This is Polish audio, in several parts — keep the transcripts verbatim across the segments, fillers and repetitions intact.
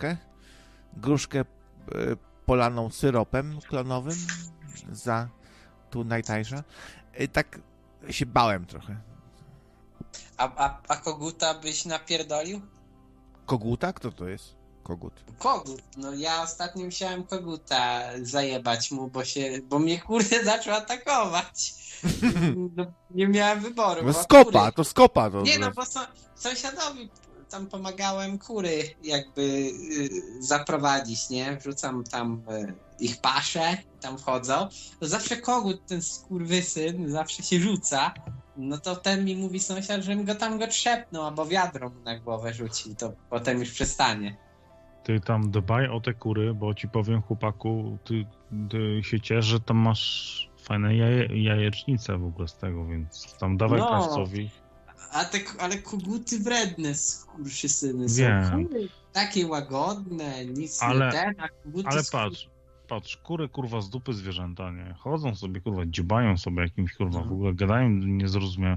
gruszkę. Gruszkę y, polaną syropem klonowym za tu najtańsza. Y, tak się bałem trochę. A, a, a koguta byś napierdolił? Koguta? Kto to jest? Kogut. Kogut. No ja ostatnio musiałem koguta zajebać mu, bo się, bo mnie kurde zaczął atakować. No, nie miałem wyboru. No bo skopa, kury... to skopa. To Nie no, bo so, sąsiadowi tam pomagałem kury jakby y, zaprowadzić, nie? Wrzucam tam y, ich paszę, tam wchodzą. To zawsze kogut, ten skurwysyn, zawsze się rzuca. No to ten mi mówi sąsiad, żebym go tam go trzepnął, albo wiadro mu na głowę rzucił, to potem już przestanie. Ty tam dbaj o te kury, bo ci powiem, chłopaku, ty, ty się ciesz, że tam masz fajne jaje, jajecznice w ogóle z tego, więc tam dawaj No. Kraścowi. A te, ale koguty wredne, skurczysyny są. Wiem. Kury takie łagodne, nic Ale- nie ten, a koguty Ale skur- patrz, patrz, kury kurwa z dupy zwierzęta, nie? Chodzą sobie kurwa, dziubają sobie jakimś kurwa, w ogóle gadają, nie zrozumiem.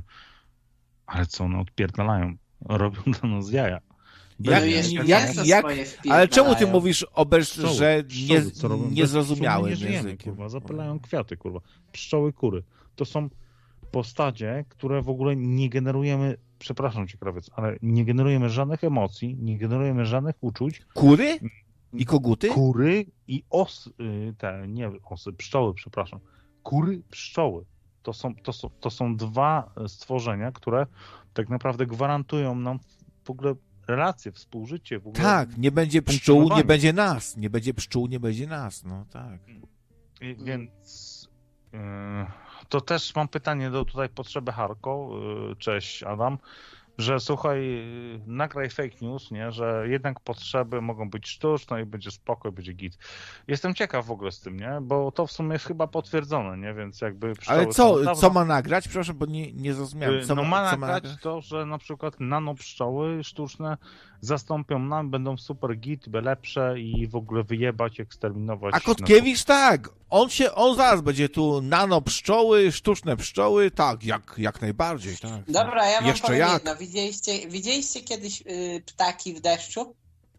Ale co one odpierdalają? Robią dla nas jaja. Jak- No jeszcze jak- mięso jak- swoje Ale czemu ty wpierdalają. mówisz oberz, Pszczoły, że nie, pszczoły, co robią? Bez niezrozumiałym pszczół my nie żyjemy, językiem? kurwa, zapylają kwiaty, kurwa. Pszczoły, kury. To są postacie, które w ogóle nie generujemy, przepraszam cię, krawiec, ale nie generujemy żadnych emocji, nie generujemy żadnych uczuć. Kury? I koguty? Kury i osy, te, nie osy, pszczoły, przepraszam. Kury, pszczoły. To są, to, są, to są dwa stworzenia, które tak naprawdę gwarantują nam w ogóle relacje, współżycie. W ogóle Tak, nie będzie pszczół, nie funkcjonowanie. będzie nas. Nie będzie pszczół, nie będzie nas. No tak. I- Więc yy, to też mam pytanie do tutaj potrzeby Harko. Yy, cześć Adam. Że słuchaj, yy, nagraj fake news, nie? Że jednak potrzeby mogą być sztuczne i będzie spoko, i będzie git. Jestem ciekaw w ogóle z tym, nie? Bo to w sumie jest chyba potwierdzone, nie? Więc jakby pszczoły Ale są co, dawno- co ma nagrać? Przepraszam, bo nie, nie zrozumiałem. Yy, Co no ma, ma co ma nagrać nagrać? to, że na przykład nanopszczoły sztuczne zastąpią nam, będą super git, by lepsze i w ogóle wyjebać, eksterminować. A Kotkiewicz tak, on się, on zaraz będzie tu nano pszczoły, sztuczne pszczoły, tak, jak, jak najbardziej, tak. Dobra, ja wam Jeszcze powiem jak? jedno. Widzieliście, widzieliście kiedyś y, ptaki w deszczu?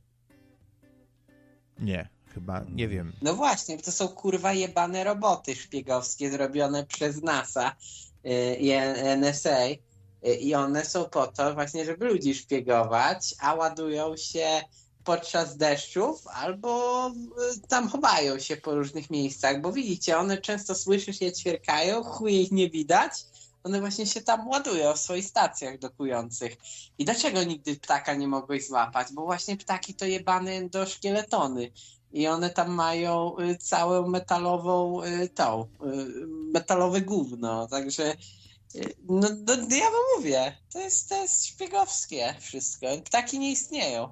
Nie, chyba, nie wiem. No właśnie, to są kurwa jebane roboty szpiegowskie zrobione przez NASA y, i N S A y, i one są po to właśnie, żeby ludzi szpiegować, a ładują się podczas deszczów albo y, tam chowają się po różnych miejscach, bo widzicie, one często słyszysz je ćwierkają, chuje ich nie widać, one właśnie się tam ładują w swoich stacjach dokujących. I dlaczego nigdy ptaka nie mogłeś złapać? Bo właśnie ptaki to jebane endoszkieletony. I one tam mają y, całą metalową y, tą, y, metalowe gówno, także y, no, no ja wam mówię, to jest, to jest szpiegowskie wszystko. Ptaki nie istnieją.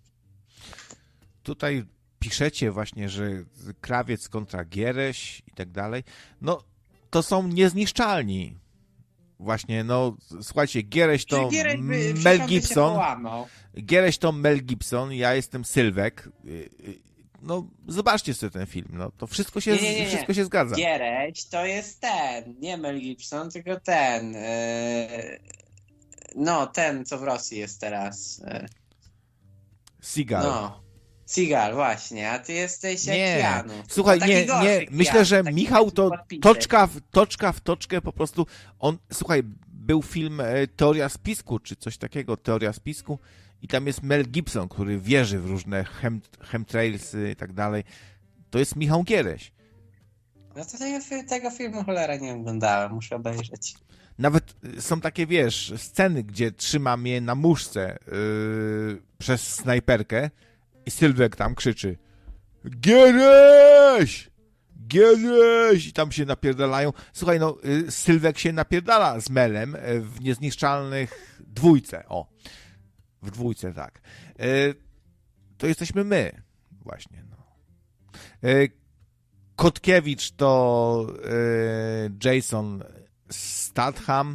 Tutaj piszecie właśnie, że krawiec kontra Giereś i tak dalej. No, to są niezniszczalni. Właśnie, no, słuchajcie, Giereś to Gierek by- Mel przecież on by się Gibson. połamał. Giereś to Mel Gibson, ja jestem Sylwek. No, zobaczcie sobie ten film, no, to wszystko się, Nie, nie, nie, nie. wszystko się zgadza. Giereś to jest ten, nie Mel Gibson, tylko ten. Yy, no, ten, co w Rosji jest teraz. Yy, Seagal. no. Seagal, właśnie, a ty jesteś jak Nie, Janu. słuchaj, No, taki nie, gorszy nie, jak myślę, Jan, że taki Michał taki to podpisek. toczka w, toczka w toczkę po prostu, on, słuchaj, był film e, Teoria Spisku, czy coś takiego, Teoria Spisku i tam jest Mel Gibson, który wierzy w różne chem, chemtrailsy i tak dalej. To jest Michał Giereś. No to tego, tego filmu cholera nie oglądałem, muszę obejrzeć. Nawet y, są takie, wiesz, sceny, gdzie trzyma mnie na muszce yy, przez snajperkę i Sylwek tam krzyczy Giereś! Giereś! I tam się napierdalają. Słuchaj, no, y, Sylwek się napierdala z Melem y, w niezniszczalnych dwójce. O, w dwójce, tak. Y, to jesteśmy my. Właśnie, no. Y, Kotkiewicz to y, Jason Statham,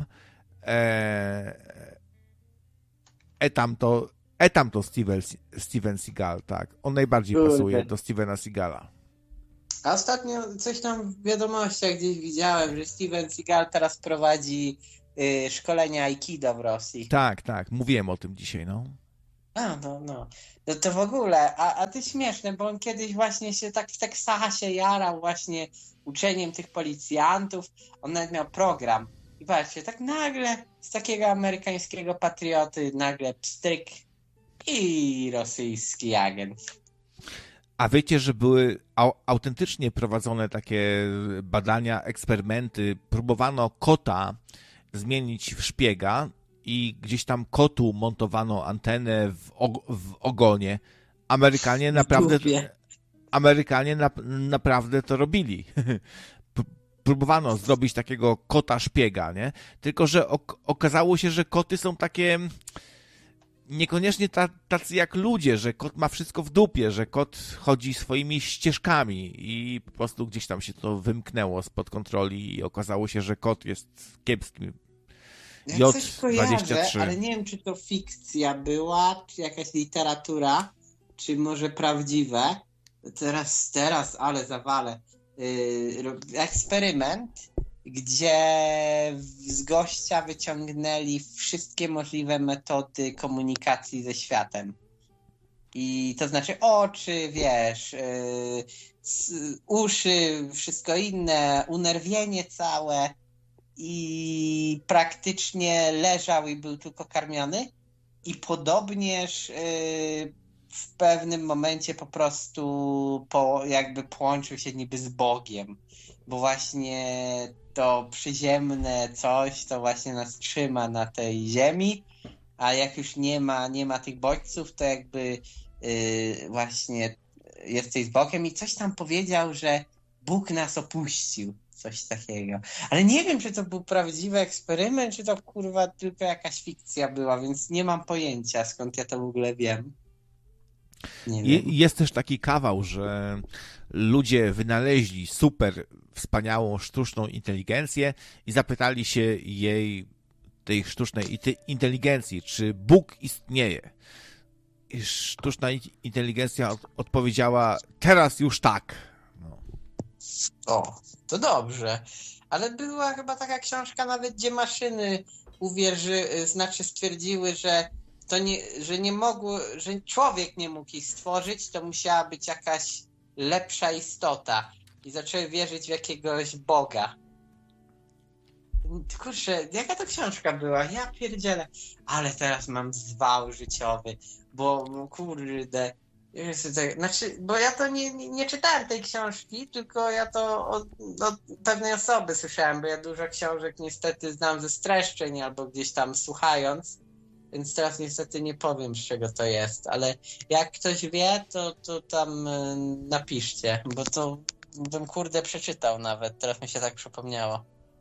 e, Etam to, Etam to Steven, Steven Seagal, tak. On najbardziej Kurde. pasuje do Stevena Seagala. A ostatnio coś tam w wiadomościach gdzieś widziałem, że Steven Seagal teraz prowadzi y, szkolenia Aikido w Rosji. Tak, tak, mówiłem o tym dzisiaj, no. A, no, no. No to w ogóle, a, a to śmieszne, bo on kiedyś właśnie się tak w Teksasie jarał właśnie uczeniem tych policjantów. On nawet miał program. I patrzcie, tak nagle z takiego amerykańskiego patrioty nagle pstryk i rosyjski agent. A wiecie, że były au- autentycznie prowadzone takie badania, eksperymenty. Próbowano kota zmienić w szpiega i gdzieś tam kotu montowano antenę w, og- w ogonie. Amerykanie naprawdę, Amerykanie na- naprawdę to robili. Próbowano zrobić takiego kota szpiega, nie? Tylko że ok- okazało się, że koty są takie niekoniecznie ta, tacy jak ludzie, że kot ma wszystko w dupie, że kot chodzi swoimi ścieżkami i po prostu gdzieś tam się to wymknęło spod kontroli i okazało się, że kot jest kiepskim. Ja coś kojarzę, ale nie wiem, czy to fikcja była, czy jakaś literatura, czy może prawdziwe. Teraz, teraz, ale zawalę. Yy, eksperyment, gdzie z gościa wyciągnęli wszystkie możliwe metody komunikacji ze światem. I to znaczy oczy, wiesz, yy, uszy, wszystko inne, unerwienie całe. I praktycznie leżał i był tylko karmiony. I podobnież yy, w pewnym momencie po prostu po, jakby połączył się niby z Bogiem. Bo właśnie to przyziemne coś, to właśnie nas trzyma na tej ziemi, a jak już nie ma, nie ma tych bodźców, to jakby yy, właśnie jesteś z Bogiem i coś tam powiedział, że Bóg nas opuścił. Coś takiego. Ale nie wiem, czy to był prawdziwy eksperyment, czy to kurwa tylko jakaś fikcja była, więc nie mam pojęcia, skąd ja to w ogóle wiem. Nie wiem. Jest też taki kawał, że ludzie wynaleźli super wspaniałą sztuczną inteligencję i zapytali się jej, tej sztucznej inteligencji, czy Bóg istnieje. I sztuczna inteligencja odpowiedziała, teraz już tak. No. O, to dobrze. Ale była chyba taka książka nawet, gdzie maszyny uwierzy, znaczy stwierdziły, że to nie, że nie mogło, że człowiek nie mógł ich stworzyć, to musiała być jakaś lepsza istota. I zaczęły wierzyć w jakiegoś Boga. Kurczę, jaka to książka była? Ja pierdzielę. Ale teraz mam zwał życiowy, bo kurde... Znaczy, bo ja to nie, nie, nie czytałem tej książki, tylko ja to od, od pewnej osoby słyszałem, bo ja dużo książek niestety znam ze streszczeń albo gdzieś tam słuchając, więc teraz niestety nie powiem, z czego to jest, ale jak ktoś wie, to, to tam napiszcie, bo to bym kurde przeczytał nawet, teraz mi się tak przypomniało.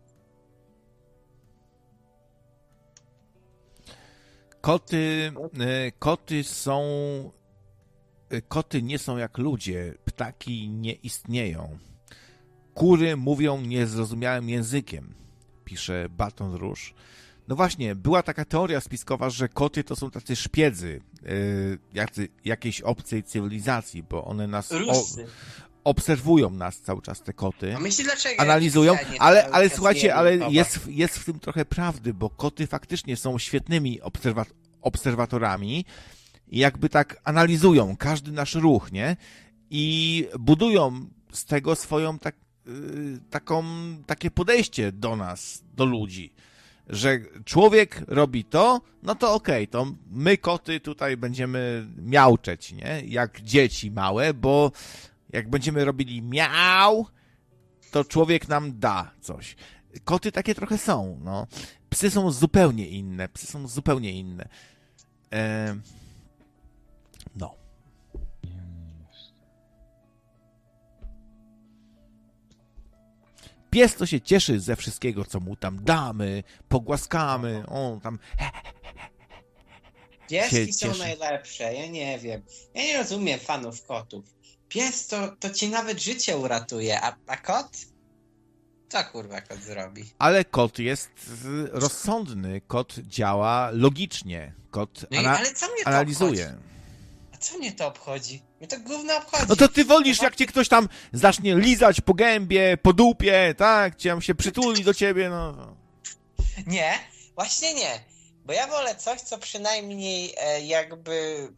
Koty, koty są... Koty nie są jak ludzie, ptaki nie istnieją. Kury mówią niezrozumiałym językiem, pisze Baton Rouge. No właśnie, była taka teoria spiskowa, że koty to są tacy szpiedzy yy, jacy, jakiejś obcej cywilizacji, bo one nas o, obserwują nas cały czas, te koty. A myśli, dlaczego analizują, ale, ale słuchajcie, ale jest, jest w tym trochę prawdy, bo koty faktycznie są świetnymi obserwa- obserwatorami, i jakby tak analizują każdy nasz ruch, nie? I budują z tego swoją tak, yy, taką, takie podejście do nas, do ludzi, że człowiek robi to, no to okej, okay, to my koty tutaj będziemy miauczeć, nie? Jak dzieci małe, bo jak będziemy robili miau, to człowiek nam da coś. Koty takie trochę są, no. Psy są zupełnie inne, psy są zupełnie inne. E... No. Pies to się cieszy ze wszystkiego, co mu tam damy, pogłaskamy, on tam... Pieski są najlepsze, ja nie wiem. Ja nie rozumiem fanów kotów. Pies to, to ci nawet życie uratuje, a, a kot? Co kurwa kot zrobi? Ale kot jest rozsądny, kot działa logicznie, kot no i, ana- ale co mnie to analizuje. Obchodzi? A co mnie to obchodzi? Mnie to gówno obchodzi. No to ty wolisz, jak cię ktoś tam zacznie lizać po gębie, po dupie, tak? Cię się przytuli do ciebie, no. Nie, właśnie nie. Bo ja wolę coś, co przynajmniej e, jakby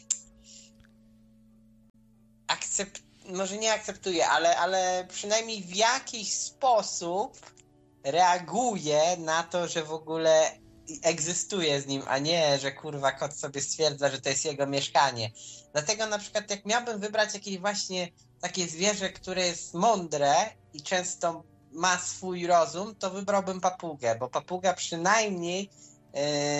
akcept, może nie akceptuje, ale, ale przynajmniej w jakiś sposób reaguje na to, że w ogóle egzystuje z nim, a nie, że kurwa kot sobie stwierdza, że to jest jego mieszkanie. Dlatego na przykład jak miałbym wybrać jakieś właśnie takie zwierzę, które jest mądre i często ma swój rozum, to wybrałbym papugę, bo papuga przynajmniej yy,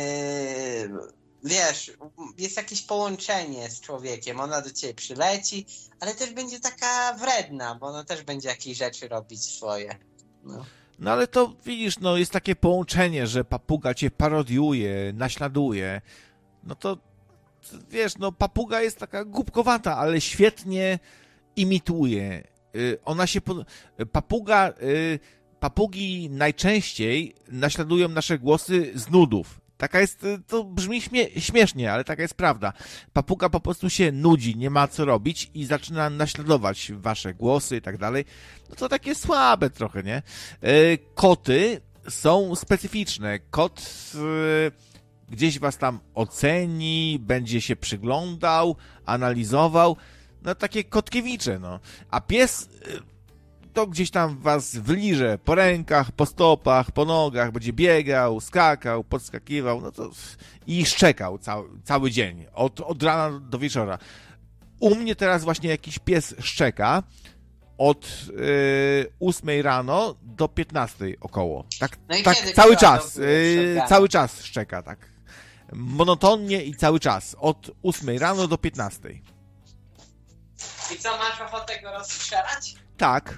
wiesz, jest jakieś połączenie z człowiekiem, ona do ciebie przyleci, ale też będzie taka wredna, bo ona też będzie jakieś rzeczy robić swoje. No. No ale to widzisz, no jest takie połączenie, że papuga cię parodiuje, naśladuje. No to wiesz, no papuga jest taka głupkowata, ale świetnie imituje. Ona się... Papuga... Papugi najczęściej naśladują nasze głosy z nudów. Taka jest, to brzmi śmie- śmiesznie, ale taka jest prawda. Papuga po prostu się nudzi, nie ma co robić i zaczyna naśladować wasze głosy i tak dalej. No to takie słabe trochę, nie? Koty są specyficzne. Kot gdzieś was tam oceni, będzie się przyglądał, analizował. No takie kotkiewicze, no. A pies to gdzieś tam was wliże po rękach, po stopach, po nogach, będzie biegał, skakał, podskakiwał, no to i szczekał cały, cały dzień, od, od rana do wieczora. U mnie teraz właśnie jakiś pies szczeka od yy, ósmej rano do piętnastej około. Tak, no i tak kiedy cały trzeba czas, do- yy, szczeka? cały czas szczeka, tak. Monotonnie i cały czas, od ósmej rano do piętnastej. I co, masz ochotę go rozstrzelać? Tak.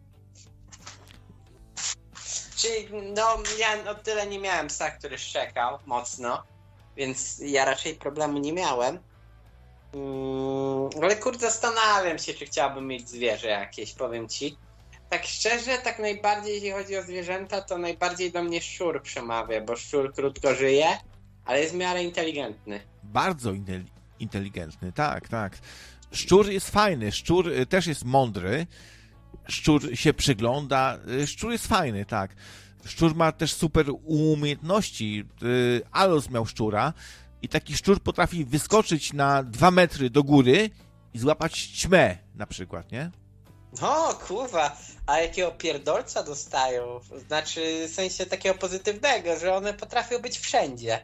Czyli, no, ja o tyle nie miałem psa, który szczekał mocno, więc ja raczej problemu nie miałem. Mm, ale kurde, zastanawiam się, czy chciałbym mieć zwierzę jakieś, powiem ci. Tak szczerze, tak najbardziej, jeśli chodzi o zwierzęta, to najbardziej do mnie szczur przemawia, bo szczur krótko żyje, ale jest w miarę inteligentny. Bardzo intel- inteligentny, tak, tak. Szczur jest fajny, szczur też jest mądry, szczur się przygląda, szczur jest fajny, tak. Szczur ma też super umiejętności. Alos miał szczura i taki szczur potrafi wyskoczyć na dwa metry do góry i złapać ćmę na przykład, nie? No, kurwa, a jakiego pierdolca dostają? Znaczy, w sensie takiego pozytywnego, że one potrafią być wszędzie.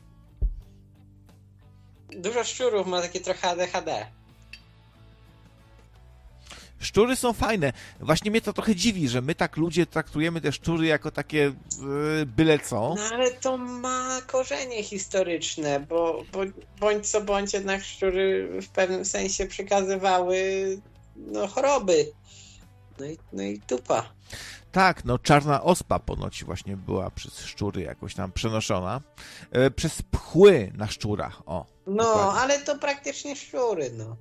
Dużo szczurów ma takie trochę A D H D. Szczury są fajne. Właśnie mnie to trochę dziwi, że my tak ludzie traktujemy te szczury jako takie yy, byle co. No ale to ma korzenie historyczne, bo, bo bądź co bądź jednak szczury w pewnym sensie przekazywały no, choroby. No i, no i dupa. Tak, no czarna ospa ponoć właśnie była przez szczury jakoś tam przenoszona. Yy, przez pchły na szczurach, o. No, dokładnie. ale to praktycznie szczury, no.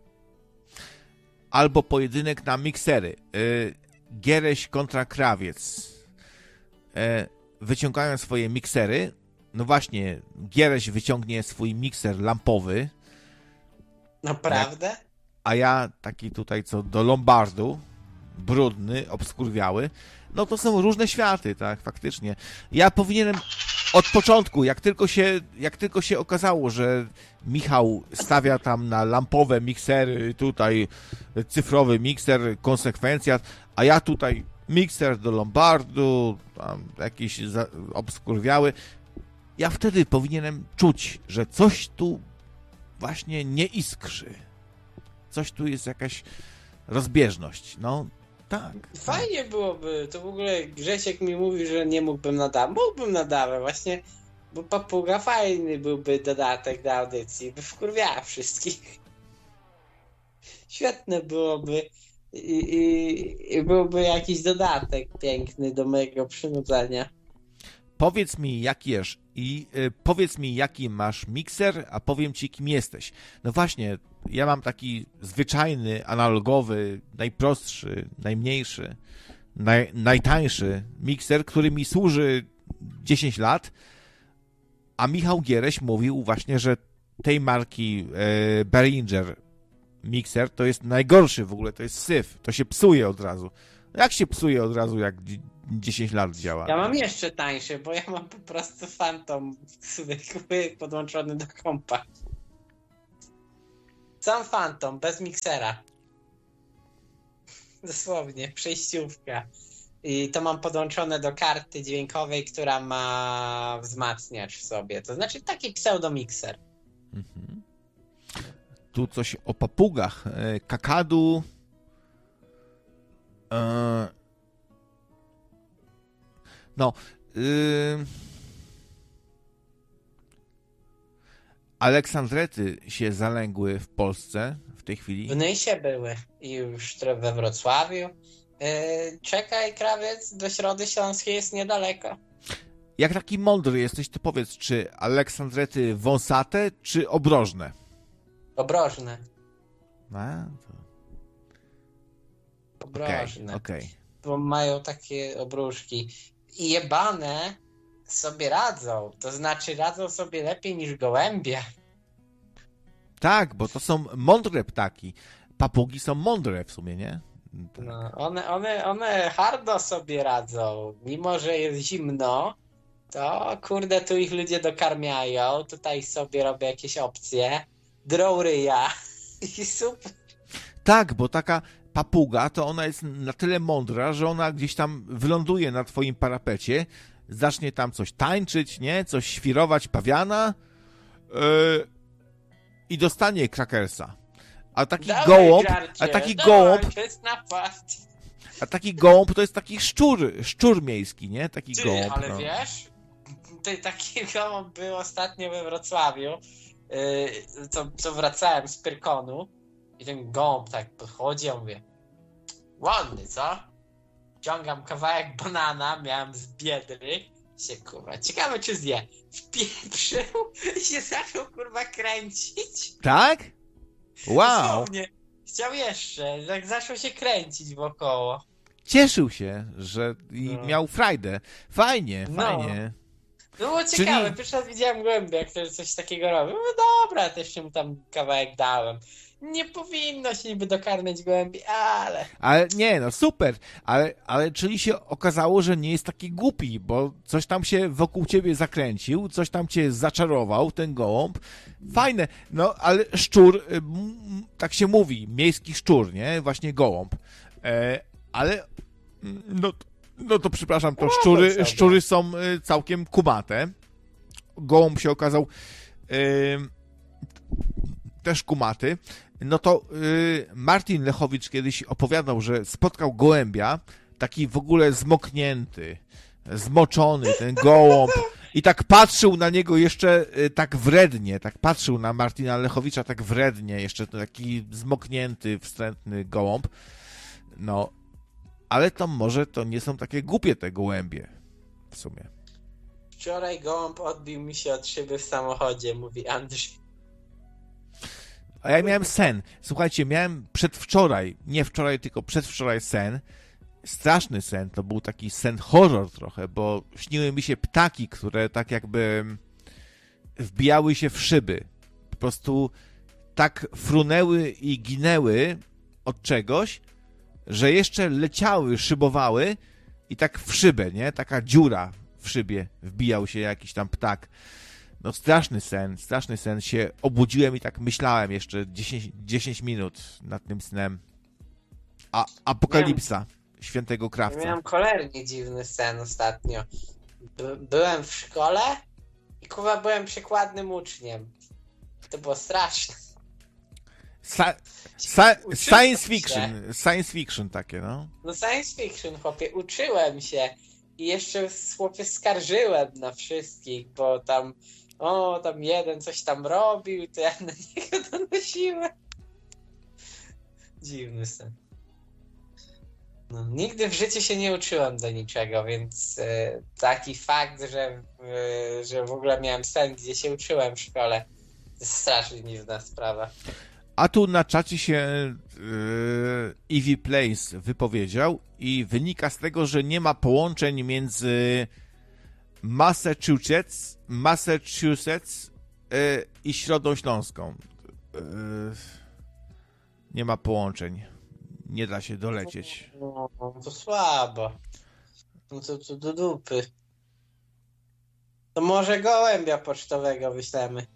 Albo pojedynek na miksery. Yy, Giereś kontra krawiec. Yy, wyciągają swoje miksery. No właśnie, Giereś wyciągnie swój mikser lampowy, Naprawdę? a ja taki tutaj co do lombardu, brudny, obskurwiały. No to są różne światy, tak, faktycznie. Ja powinienem od początku, jak tylko się, jak tylko się okazało, że Michał stawia tam na lampowe miksery, tutaj cyfrowy mikser, konsekwencja, a ja tutaj mikser do lombardu, tam jakiś za, obskurwiały, ja wtedy powinienem czuć, że coś tu właśnie nie iskrzy. Coś tu jest jakaś rozbieżność. No, tak. Fajnie byłoby. To w ogóle Grzesiek mi mówi, że nie mógłbym nadawać. Mógłbym nadawać właśnie, bo papuga fajny byłby dodatek do audycji. By wkurwiała wszystkich. Świetne byłoby. I, i, i byłby jakiś dodatek piękny do mojego przynudzenia. Powiedz mi, jaki jesz i y, powiedz mi, jaki masz mikser, a powiem ci, kim jesteś. No właśnie, ja mam taki zwyczajny, analogowy, najprostszy, najmniejszy, naj, najtańszy mikser, który mi służy dziesięć lat, a Michał Giereś mówił właśnie, że tej marki y, Behringer mikser to jest najgorszy w ogóle, to jest syf, to się psuje od razu. Jak się psuje od razu, jak dziesięć lat działa? Ja mam jeszcze tańszy, bo ja mam po prostu Phantom zwykły podłączony do kompa. Sam Phantom, bez miksera. Dosłownie, przejściówka. I to mam podłączone do karty dźwiękowej, która ma wzmacniacz w sobie. To znaczy taki pseudomikser. Mhm. Tu coś o papugach. Kakadu. E... No. Yy... Aleksandrety się zalęgły w Polsce w tej chwili. W Nysie były i już we Wrocławiu. Yy, czekaj, krawiec, do Środy Śląskiej jest niedaleko. Jak taki mądry jesteś, to powiedz, czy aleksandrety wąsate, czy obrożne? Obrożne. A, to... Obrożne. Okej, okay, okay. Bo mają takie obruszki. I jebane sobie radzą. To znaczy radzą sobie lepiej niż gołębie. Tak, bo to są mądre ptaki. Papugi są mądre w sumie, nie? Tak. No, one, one, one hardo sobie radzą. Mimo że jest zimno, to kurde, tu ich ludzie dokarmiają. Tutaj sobie robię jakieś opcje. Drą ryja. I super. Tak, bo taka papuga, to ona jest na tyle mądra, że ona gdzieś tam wyląduje na twoim parapecie, zacznie tam coś tańczyć, nie? Coś świrować pawiana yy, i dostanie krakersa. A taki Dawaj, gołąb, żarcie, a taki dawaj, gołąb, to jest napaść. a taki gołąb to jest taki szczur, szczur miejski, nie? Taki Ty, gołąb. ale No. wiesz, ty, taki gołąb był ostatnio we Wrocławiu, yy, co, co wracałem z Pyrkonu i ten gołąb tak podchodzi, ja mówię, ładny, co? Ciągam kawałek banana, miałem z biedry, się kurwa, ciekawe czy zje. Wpieprzył i się zaczął kurwa kręcić. Tak? Wow! Dosłownie. Chciał jeszcze, tak zaczął się kręcić wokoło. Cieszył się, że i No. miał frajdę. Fajnie, No. fajnie. No było ciekawe, Czyli- pierwszy raz widziałem gołębia, jak ktoś coś takiego robił. No dobra, też mu tam kawałek dałem. Nie powinno się niby dokarmiać gołębi, ale... Ale nie, no super, ale, ale czyli się okazało, że nie jest taki głupi, bo coś tam się wokół ciebie zakręcił, coś tam cię zaczarował, ten gołąb. Fajne, no ale szczur, m, tak się mówi, miejski szczur, nie? Właśnie gołąb. E, ale, no, no to przepraszam, to No, szczury, to co, szczury są e, całkiem kumate. Gołąb się okazał e, też kumaty. No to y, Martin Lechowicz kiedyś opowiadał, że spotkał gołębia, taki w ogóle zmoknięty, zmoczony, ten gołąb, i tak patrzył na niego jeszcze y, tak wrednie, tak patrzył na Martina Lechowicza tak wrednie, jeszcze taki zmoknięty, wstrętny gołąb. No, ale to może to nie są takie głupie te gołębie w sumie. Wczoraj gołąb odbił mi się od szyby w samochodzie, mówi Andrzej. A ja miałem sen. Słuchajcie, miałem przedwczoraj, nie wczoraj, tylko przedwczoraj sen. Straszny sen. To był taki sen horror trochę, bo śniły mi się ptaki, które tak jakby wbijały się w szyby. Po prostu tak frunęły i ginęły od czegoś, że jeszcze leciały, szybowały i tak w szybę, nie? Taka dziura w szybie wbijał się jakiś tam ptak. No straszny sen, straszny sen. Się obudziłem i tak myślałem jeszcze dziesięć, dziesięć minut nad tym snem. A Apokalipsa miałem, Świętego Krawca. Miałem cholernie dziwny sen ostatnio. By, byłem w szkole i kurwa byłem przykładnym uczniem. To było straszne. Sa, sa, science fiction, science fiction takie, no. No science fiction, chłopie. Uczyłem się i jeszcze chłopie skarżyłem na wszystkich, bo tam o, tam jeden coś tam robił, to ja na niego donosiłem. Dziwny sen. No, nigdy w życiu się nie uczyłem do niczego, więc e, taki fakt, że, e, że w ogóle miałem sen, gdzie się uczyłem w szkole, to jest strasznie dziwna sprawa. A tu na czacie się yy, Eevee Plays wypowiedział i wynika z tego, że nie ma połączeń między Massachusetts, Massachusetts yy, i Środą Śląską. Yy, nie ma połączeń. nie da się dolecieć. No, to słabo. No to, to do dupy. To może gołębia pocztowego wyślemy.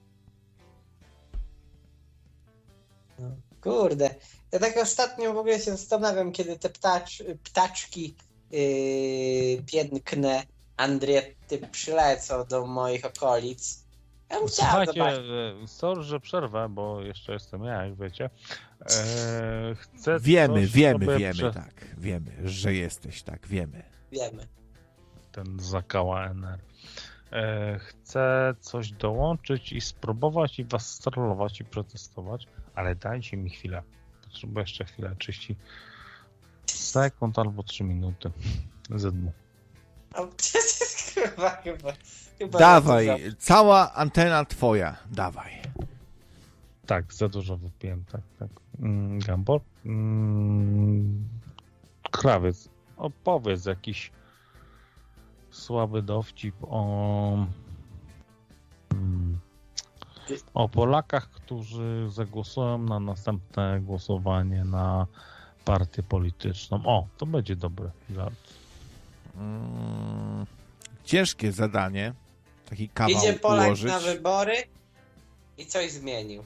No, kurde. Ja tak ostatnio w ogóle się zastanawiam, kiedy te ptacz, ptaczki yy, piękne Andriety przylecą do moich okolic. Ja bym chciał Słuchajcie, zobaczyć. e, sorry, że przerwę, bo jeszcze jestem ja, jak wiecie. E, chcę Wiemy, coś wiemy, sobie wiemy, prze- tak. Wiemy, że jesteś, tak, wiemy. Wiemy. Ten zakała N R. E, chcę coś dołączyć i spróbować i was strollować i przetestować, ale dajcie mi chwilę. Potrzebuję jeszcze chwilę, trzydzieści sekund albo trzy minuty. Zedmu. A przecież chyba, chyba, chyba Dawaj, za dużo. cała antena twoja, dawaj. Tak, za dużo wypiłem, tak, tak. Mm, Gambor? Mm, krawiec, opowiedz jakiś słaby dowcip o, mm, o Polakach, którzy zagłosują na następne głosowanie na partię polityczną. O, to będzie dobry żart. Mm, ciężkie zadanie. Taki kawał Idzie Polak ułożyć. na wybory i coś zmienił.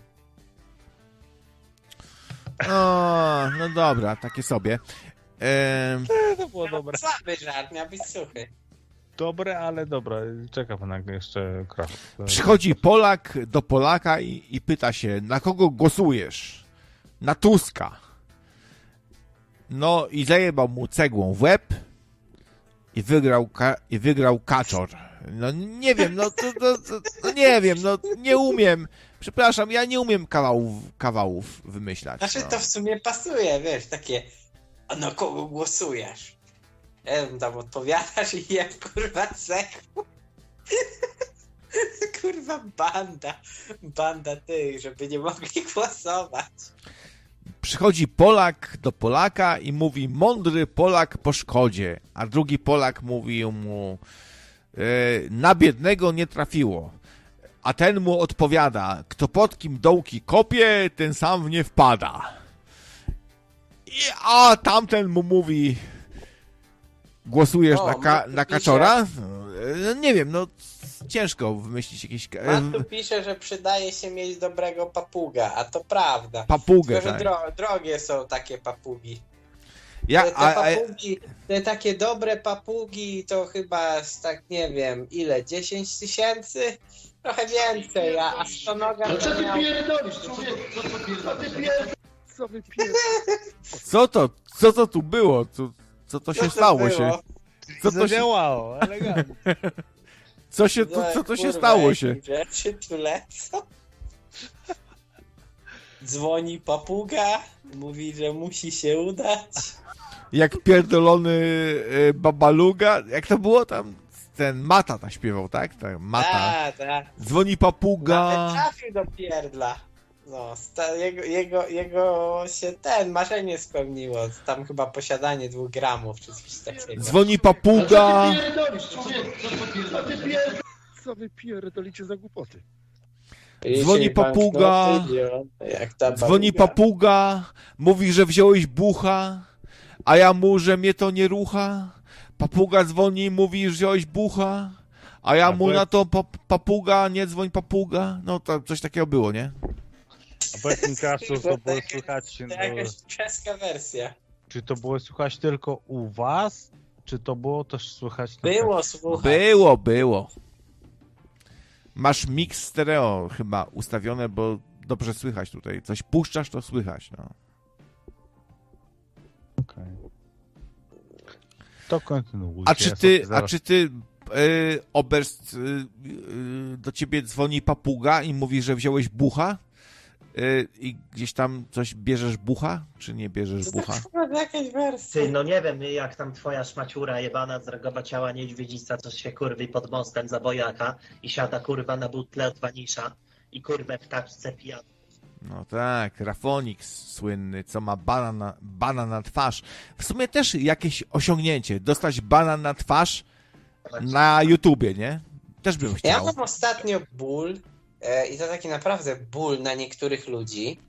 O, no dobra, takie sobie. Ehm, To było dobre. Słaby żart, miał być suchy. Dobre, ale dobre. Czekam na jeszcze kraw. przychodzi Polak do Polaka i, i pyta się, na kogo głosujesz? Na Tuska. No i zajebał mu cegłą w łeb i wygrał, ka- i wygrał kaczor. No nie wiem, no to, to, to, no nie wiem, no nie umiem. Przepraszam, ja nie umiem kawałów, kawałów wymyślać. Znaczy no. to w sumie pasuje, wiesz, takie a na kogo głosujesz? Ja wiem, tam odpowiadasz i jem kurwa cechł. Kurwa banda, banda tych, żeby nie mogli głosować. Przychodzi Polak do Polaka i mówi, mądry Polak po szkodzie, a drugi Polak mówi mu, e, na biednego nie trafiło. A ten mu odpowiada, kto pod kim dołki kopie, ten sam w nie wpada. I, a tamten mu mówi, głosujesz O, na, ka- tu na pisze- kaczora? E, nie wiem, no ciężko wymyślić jakieś... Pan E, tu pisze, że przydaje się mieć dobrego papuga, a to prawda. papugę, Tylko, że tak. dro- drogie są takie papugi. Ja, Te, te a, a, papugi, te takie dobre papugi to chyba z tak nie wiem ile, dziesięć tysięcy? Trochę więcej, a, a stonoga No co to ty miał... pierdolisz, człowieku? Co, co, co ty pierdolisz? Co wy pierdolisz? co to, co to tu było? Co, co to Co się to stało było? się? Co to się, Zadziałało, elegancko. co się, tu, co to się Kurwa, stało jakie się? Rzeczy tu lecą. Dzwoni papuga, mówi, że musi się udać. Jak pierdolony y, Babaluga, jak to było tam? Ten Mata ta śpiewał, tak? tak Mata. Ta, ta. Dzwoni Nawet papuga. trafił do pierdla. No, sta, jego, jego, jego się ten marzenie spełniło. Tam chyba posiadanie dwóch gramów czy coś takiego. Dzwoni No co papuga. ty pierdolisz, człowieku? Co, co, co ty pierdolisz? Co wy pierdolicie za głupoty? Dzwoni papuga. Jak ta Dzwoni papuga. papuga. Mówi, że wziąłeś bucha. A ja mu, że mnie to nie rucha. Papuga dzwoni i mówi, że wziąłeś bucha. A ja A mu bo- na to pap- papuga, nie dzwoń papuga. No to coś takiego było, nie? A powiedz mi, Kasztu, to było słychać, To no, jakaś czeska wersja. czy to było słychać tylko u was, czy to było też słychać na Było, słuchaj. Było, było. Masz mix stereo chyba ustawione, bo dobrze słychać tutaj. Coś puszczasz, to słychać, no. Okej. To kontynuujcie. A czy ja ty, sobie a zaraz- czy ty, y, Oberst, y, y, do ciebie dzwoni papuga i mówi, że wziąłeś bucha? Y, I gdzieś tam coś bierzesz bucha? Czy nie bierzesz To bucha? tak jakaś wersja. Ty, no nie wiem, jak tam twoja szmaciura jebana z ciała niedźwiedzica, co się kurwi pod mostem za bojaka i siada kurwa na butle od wanisza i kurwę ptaczce pijana. No tak, Rafonix słynny, co ma banan na, banan na twarz. W sumie też jakieś osiągnięcie. Dostać banan na twarz na YouTubie, nie? Też bym Ja chciał. mam ostatnio ból e, i to taki naprawdę ból na niektórych ludzi,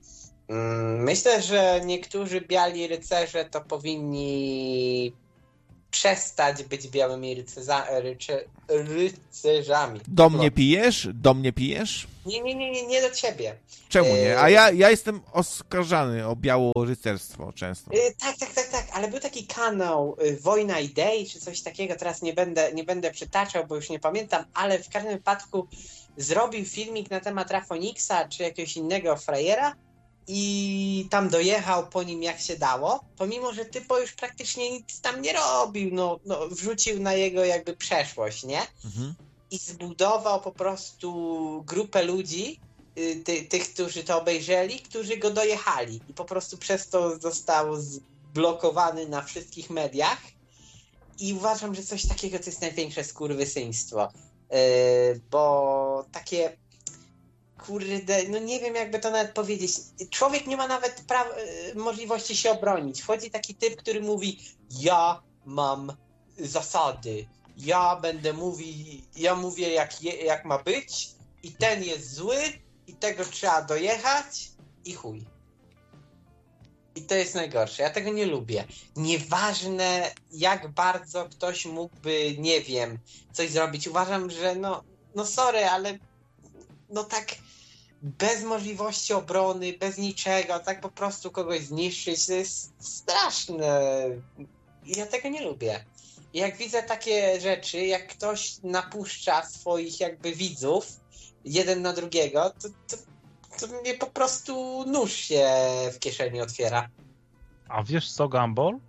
Mm, Myślę, że niektórzy biali rycerze to powinni przestać być białymi rycerza, ryce, rycerzami. Do mnie pijesz? Do mnie pijesz? Nie, nie, nie, nie, nie do ciebie. Czemu nie? Yy, A ja, ja jestem oskarżany o białorycerstwo często. Yy, tak, tak, tak, tak, ale był taki kanał yy, Wojna Idei, czy coś takiego, teraz nie będę, nie będę przytaczał, bo już nie pamiętam, ale w każdym wypadku zrobił filmik na temat Rafoniksa, czy jakiegoś innego frajera i tam dojechał po nim jak się dało, pomimo, że typo już praktycznie nic tam nie robił, no, no wrzucił na jego jakby przeszłość, nie? Mhm. I zbudował po prostu grupę ludzi, Ty, tych, którzy to obejrzeli, którzy go dojechali i po prostu przez to został zblokowany na wszystkich mediach i uważam, że coś takiego to jest największe skurwysyństwo, yy, bo takie kurde, no nie wiem jakby to nawet powiedzieć, człowiek nie ma nawet pra- możliwości się obronić, wchodzi taki typ, który mówi ja mam zasady, ja będę mówi, ja mówię jak, je, jak ma być i ten jest zły i tego trzeba dojechać i chuj. I to jest najgorsze. Ja tego nie lubię. Nieważne jak bardzo ktoś mógłby, nie wiem, coś zrobić. Uważam, że no, no sorry, ale no tak bez możliwości obrony, bez niczego, tak po prostu kogoś zniszczyć, to jest straszne. Ja tego nie lubię. Jak widzę takie rzeczy, jak ktoś napuszcza swoich jakby widzów jeden na drugiego, to, to, to mnie po prostu nóż się w kieszeni otwiera. A wiesz co, Gumball?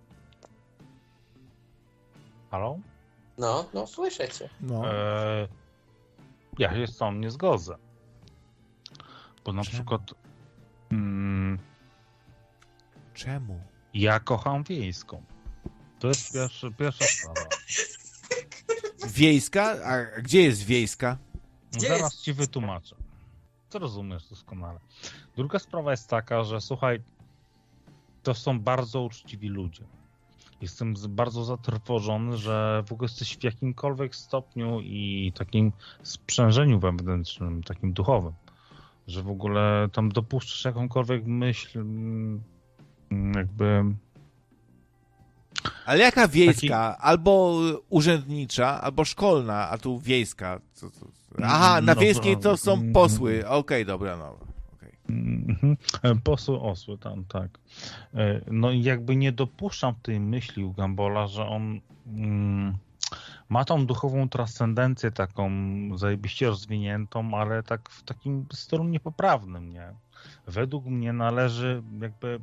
Halo? No, no słyszę cię. No. E, ja się z tą nie zgodzę. Bo na Czemu? przykład mm, Czemu? ja kocham wiejską. To jest pierwsza, pierwsza sprawa. Wiejska? A gdzie jest wiejska? Gdzie Zaraz jest? ci wytłumaczę. To rozumiesz doskonale. Druga sprawa jest taka, że słuchaj, to są bardzo uczciwi ludzie. Jestem z- bardzo zatrwożony, że w ogóle jesteś w jakimkolwiek stopniu i takim sprzężeniu wewnętrznym, takim duchowym, że w ogóle tam dopuszczasz jakąkolwiek myśl, mm, jakby... Ale jaka wiejska? Albo urzędnicza, albo szkolna, a tu wiejska. Co, co? Aha, na No, wiejskiej to no, są mm, posły. Okej, dobra, no. Okay. Mhm. E, Posły osły tam, tak. E, No i jakby nie dopuszczam tej myśli u Gambola, że on mm, ma tą duchową transcendencję taką zajebiście rozwiniętą, ale tak w takim stylu niepoprawnym, nie? Według mnie należy jakby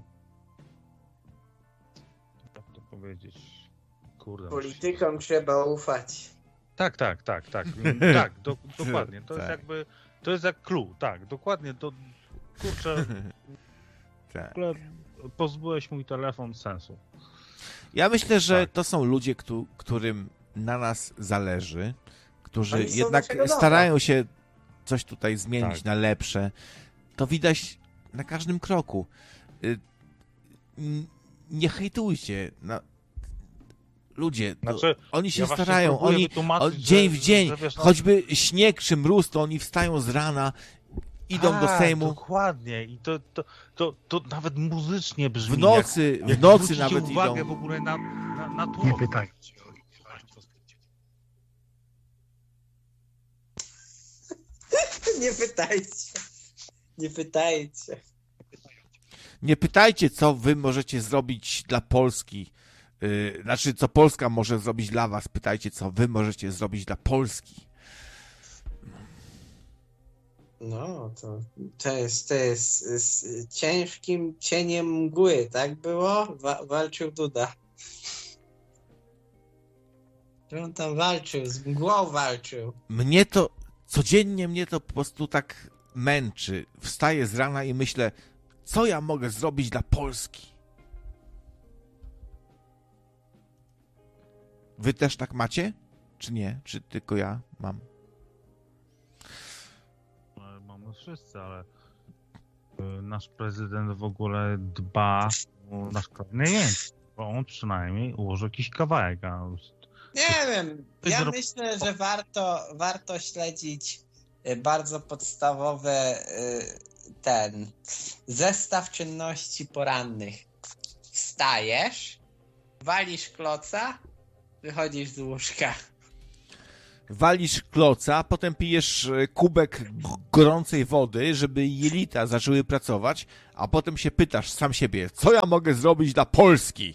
jak to powiedzieć? Kurde. Politykom trzeba ufać. Tak, tak, tak, tak. Tak, do, dokładnie. To jest Tak. jakby, to jest jak clue, tak, dokładnie. To, kurczę, Tak. w ogóle pozbyłeś mój telefon sensu. Ja myślę, że Tak. to są ludzie, któ- którym na nas zależy, którzy Oni są jednak naszego dobra. starają się coś tutaj zmienić Tak. na lepsze. To widać na każdym kroku. Y, n- Nie hejtujcie. No, ludzie, to Znaczy, oni się ja właśnie starają. próbuję Oni wytłumaczyć, o, dzień że- w dzień, że wiesz, no- choćby śnieg czy mróz, to oni wstają z rana, idą do Tak, Sejmu. Dokładnie. I to, to, to, to nawet muzycznie brzmi. W nocy, jak, w jak nocy zwrócicie nawet uwagę idą. w ogóle na, na, na tło. Nie pytajcie. Nie pytajcie. Nie pytajcie. Nie pytajcie, co wy możecie zrobić dla Polski. Yy, znaczy, co Polska może zrobić dla was. Pytajcie, co wy możecie zrobić dla Polski. No, to, to jest, to jest z ciężkim cieniem mgły, tak było? Wa- walczył Duda. Że on tam walczył, z mgłą walczył. Mnie to, codziennie mnie to po prostu tak męczy. Wstaję z rana i myślę, co ja mogę zrobić dla Polski. Wy też tak macie? Czy nie? Czy tylko ja mam? No, mamy wszyscy, ale y, nasz prezydent w ogóle dba o nasz kraj najwięcej, bo on przynajmniej ułoży jakiś kawałek, a Nie wiem, ja Zro- myślę, że warto, warto śledzić y, bardzo podstawowe y, ten zestaw czynności porannych. Wstajesz, walisz kloca, wychodzisz z łóżka. Walisz kloca, potem pijesz kubek g- gorącej wody, żeby jelita zaczęły pracować, a potem się pytasz sam siebie, co ja mogę zrobić dla Polski?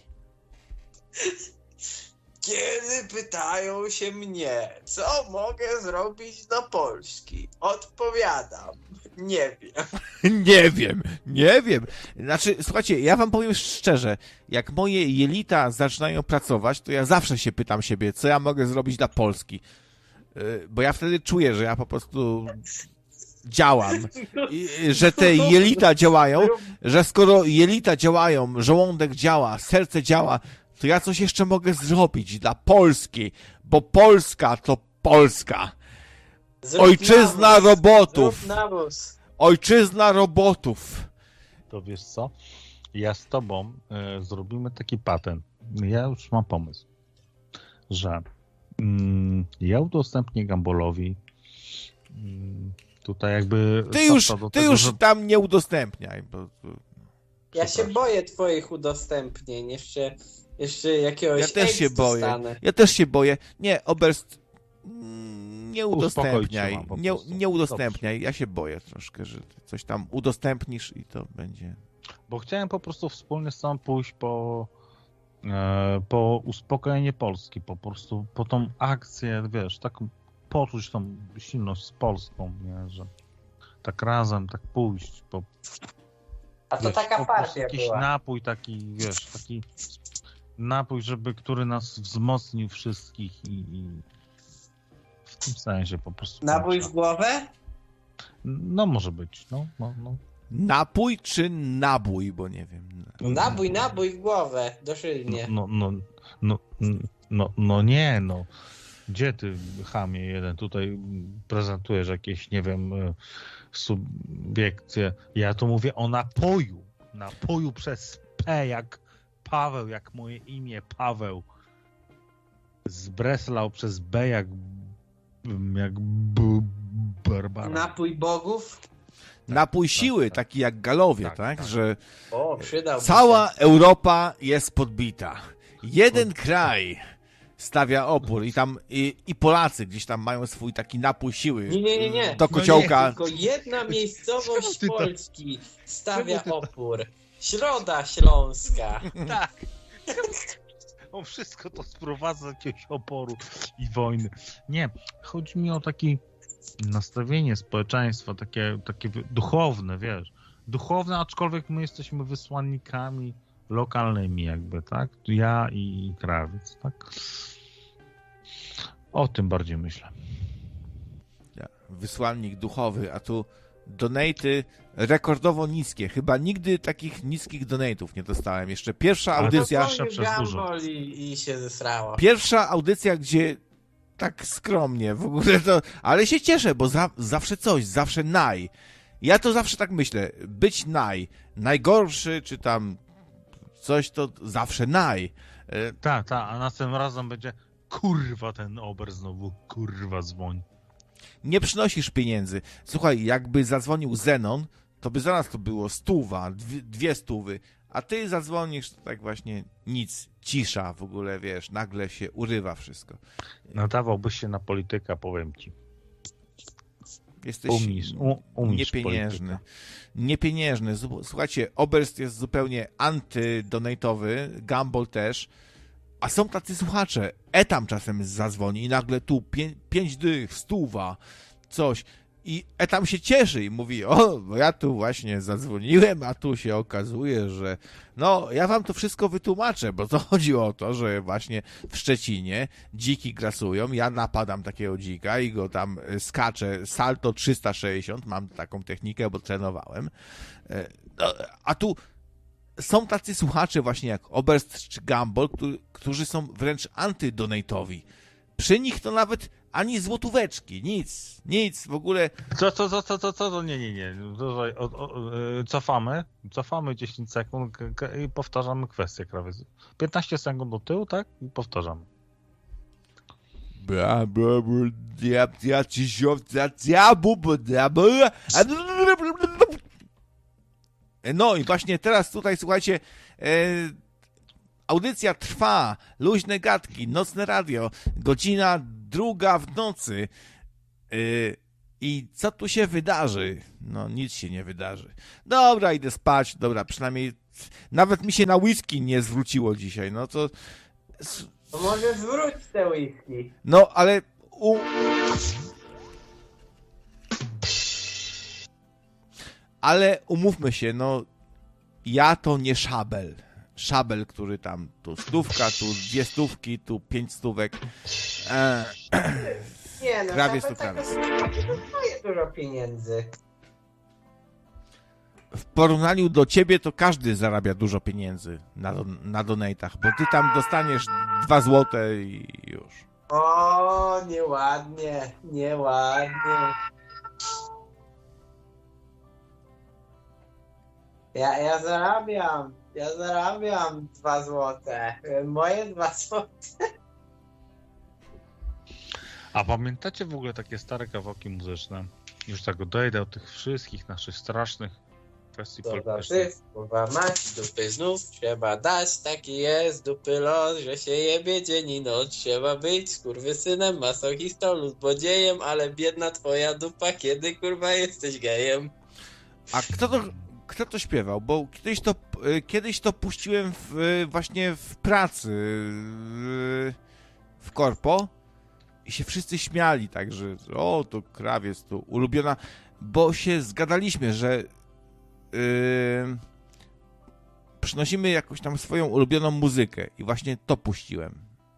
Kiedy pytają się mnie, co mogę zrobić dla Polski, odpowiadam, nie wiem. Nie wiem, nie wiem. Znaczy, słuchajcie, ja wam powiem szczerze, jak moje jelita zaczynają pracować, to ja zawsze się pytam siebie, co ja mogę zrobić dla Polski. Yy, Bo ja wtedy czuję, że ja po prostu działam. I, że te jelita działają, że skoro jelita działają, żołądek działa, serce działa, to ja coś jeszcze mogę zrobić dla Polski, bo Polska to Polska. Zrób Ojczyzna nawóz, robotów. Zrób nawóz. Ojczyzna robotów. To wiesz co? Ja z tobą e, zrobimy taki patent. Ja już mam pomysł, że mm, ja udostępnię Gambolowi mm, tutaj jakby... Ty już, do ty tego, już że... tam nie udostępniaj. Bo... Ja się boję twoich udostępnień, jeszcze, jeszcze jakiegoś Ja też się AIDS boję. dostanę. Ja też się boję. Nie, Oberst, mm, nie udostępniaj. się mam po Nie, prostu. nie udostępniaj. Ja się boję troszkę, że ty coś tam udostępnisz i to będzie... Bo chciałem po prostu wspólnie z tobą pójść po, e, po uspokojenie Polski, po prostu po tą akcję, wiesz, tak poczuć tą silność z Polską, nie, że tak razem, tak pójść, po, A to wiesz, taka po prostu partia jakiś była. napój taki, wiesz, taki napój, żeby, który nas wzmocnił wszystkich i, i w tym sensie po prostu. Nabój patrzę. w głowę? No może być, no, no, no. Napój czy nabój, bo nie wiem. Nabój, nabój w głowę, doszylnie. No, no, no, no, no, no nie, no. Gdzie ty, chamie jeden, tutaj prezentujesz jakieś, nie wiem, e, subiekcje. Ja tu mówię o napoju. Napoju przez P jak Paweł, jak moje imię Paweł. Z Breslau przez B jak jak B, Barbara. Napój bogów? Napój siły, tak. taki jak Galowie, tak? Tak, tak. Że O, przydałby cała się. Europa jest podbita. Jeden kraj stawia opór i tam i, i Polacy gdzieś tam mają swój taki napój siły Nie, nie, nie, nie. do No kociołka. nie, tylko jedna miejscowość Czemu ty to- Polski stawia czemu ty to- opór. Środa Śląska. Tak. On wszystko to sprowadza do jakiegoś oporu i wojny. Nie, chodzi mi o takie nastawienie społeczeństwa, takie, takie duchowne, wiesz. Duchowne, aczkolwiek my jesteśmy wysłannikami lokalnymi jakby, tak? Ja i Krawiec, tak? O tym bardziej myślę. Wysłannik duchowy, a tu donaty rekordowo niskie. Chyba nigdy takich niskich donatów nie dostałem. Jeszcze pierwsza Ale audycja, to zawsze przez dużo. Gambol i, i się zesrało. pierwsza audycja, gdzie tak skromnie w ogóle to, ale się cieszę, bo za, zawsze coś, zawsze naj. Ja to zawsze tak myślę, być naj, najgorszy, czy tam coś, to zawsze naj. E, Tak, tak, a następnym razem będzie kurwa ten ober znowu, kurwa dzwoń. Nie przynosisz pieniędzy. Słuchaj, jakby zadzwonił Zenon, to by zaraz to było stuwa, dwie, dwie stówy, a ty zadzwonisz, to tak właśnie nic, cisza w ogóle, wiesz, nagle się urywa wszystko. Nadawałbyś się na polityka, powiem ci. Jesteś Umisz, u, umisz niepieniężny. polityka. Niepieniężny. Zu- Słuchajcie, Oberst jest zupełnie antydonatowy, Gumball też, a są tacy słuchacze. Etam czasem zadzwoni i nagle tu pię- pięć dych, stuwa, coś. I Etam się cieszy i mówi, o, bo ja tu właśnie zadzwoniłem, a tu się okazuje, że no, ja wam to wszystko wytłumaczę, bo to chodzi o to, że właśnie w Szczecinie dziki grasują, ja napadam takiego dzika i go tam e, skaczę, salto trzysta sześćdziesiąt, mam taką technikę, bo trenowałem. E, no, a tu są tacy słuchacze właśnie jak Oberst czy Gumball, którzy, którzy są wręcz antydonatowi. Przy nich to nawet ani złotóweczki, nic, nic, w ogóle. Co, co, co, co, co, co, to nie, nie, nie. Tutaj, o, o, e, cofamy, cofamy dziesięć sekund k- k- i powtarzamy kwestię krawiec. piętnaście sekund do tyłu, tak? I powtarzamy. Bla, bla, bla, dia, dia, ci, sio, dia, dia, bu, bu, dia, bu. No i właśnie teraz tutaj, słuchajcie, e, audycja trwa, luźne gadki, nocne radio, godzina druga w nocy. E, I co tu się wydarzy? No nic się nie wydarzy. Dobra, idę spać, dobra, przynajmniej nawet mi się na whisky nie zwróciło dzisiaj, no to... To może zwróć te whisky. No, ale... U... Ale umówmy się, no ja to nie Szabel. Szabel, który tam tu stówka, tu dwie stówki, tu pięć stówek. E, Nie no, krawiec to to krawiec. dostaje dużo pieniędzy. W porównaniu do ciebie to każdy zarabia dużo pieniędzy na, na donatach, bo ty tam dostaniesz dwa złote i już. O, nieładnie, nieładnie. Ja, ja zarabiam, ja zarabiam dwa złote. Moje dwa złote. A pamiętacie w ogóle takie stare kawałki muzyczne? Już tak dojdę do tych wszystkich naszych strasznych kwestii Dobra, politycznych. ty, kurwa mać, dupy znów trzeba dać, taki jest dupy los, że się jebie dzień i noc, trzeba być skurwysynem, masochistą lub złodziejem, ale biedna twoja dupa, kiedy kurwa jesteś gejem. A kto to, kto to śpiewał? Bo kiedyś to, kiedyś to puściłem w, właśnie w pracy w korpo i się wszyscy śmiali, tak, że o, to krawiec, to ulubiona, bo się zgadaliśmy, że Yy, przynosimy jakąś tam swoją ulubioną muzykę i właśnie to puściłem.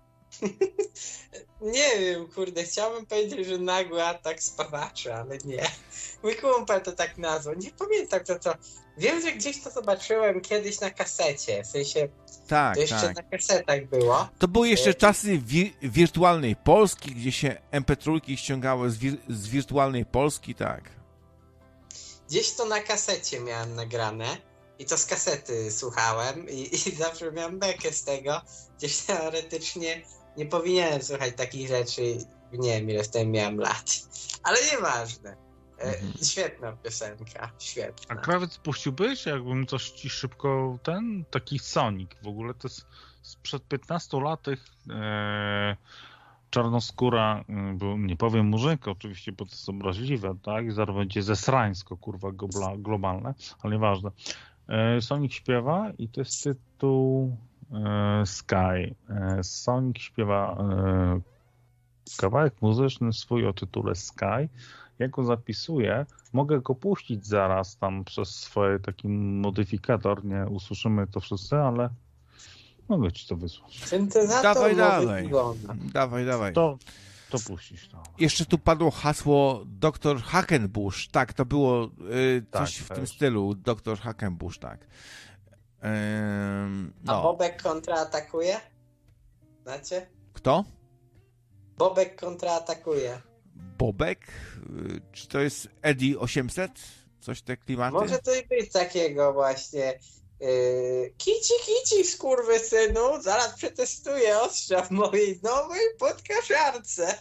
Nie wiem, kurde, chciałbym powiedzieć, że nagły atak spawacza, ale nie. Mój kumpel to tak nazwał, nie pamiętam co to. Wiem, że gdzieś to zobaczyłem kiedyś na kasecie, w sensie Tak, to jeszcze tak. na kasetach było. To były jeszcze czasy wi- wirtualnej Polski, gdzie się em pe trzy ściągało z, wir- z wirtualnej Polski, tak. Gdzieś to na kasecie miałem nagrane i to z kasety słuchałem i, i zawsze miałem bekę z tego. Gdzieś teoretycznie nie powinienem słuchać takich rzeczy, nie wiem ile wtedy miałem lat, ale nieważne. E, Mhm. Świetna piosenka, A świetna. krawiec puściłbyś, jakbym coś ci szybko ten, taki Sonic w ogóle, to jest sprzed piętnastu lat tych e, czarnoskóra, e, bo nie powiem murzyka oczywiście, bo to jest obraźliwe, tak, zaraz będzie zesrańsko, kurwa, gobla, globalne, ale nieważne. E, Sonic śpiewa i to jest tytuł e, Sky. E, Sonic śpiewa e, kawałek muzyczny swój o tytule Sky. Jak go zapisuję, mogę go puścić zaraz tam przez swoje taki modyfikator, nie usłyszymy to wszyscy, ale mogę ci to wysłać. Syntezator Dawaj, nowy dawaj. Gigona. Dawaj, dawaj. To, to puścić to. Jeszcze tu padło hasło doktor Hackenbush. Tak, to było y, coś Tak, w tym też. stylu. doktor Hackenbush, tak. Ym, A no. Bobek kontraatakuje? Znacie? Kto? Bobek kontraatakuje. Bobek? Y, Czy to jest Eddie osiemset? Coś te klimaty? Może to i być takiego właśnie. Yy, kici, kici, skurwysynu, zaraz przetestuję ostrza w mojej nowej podkaszarce.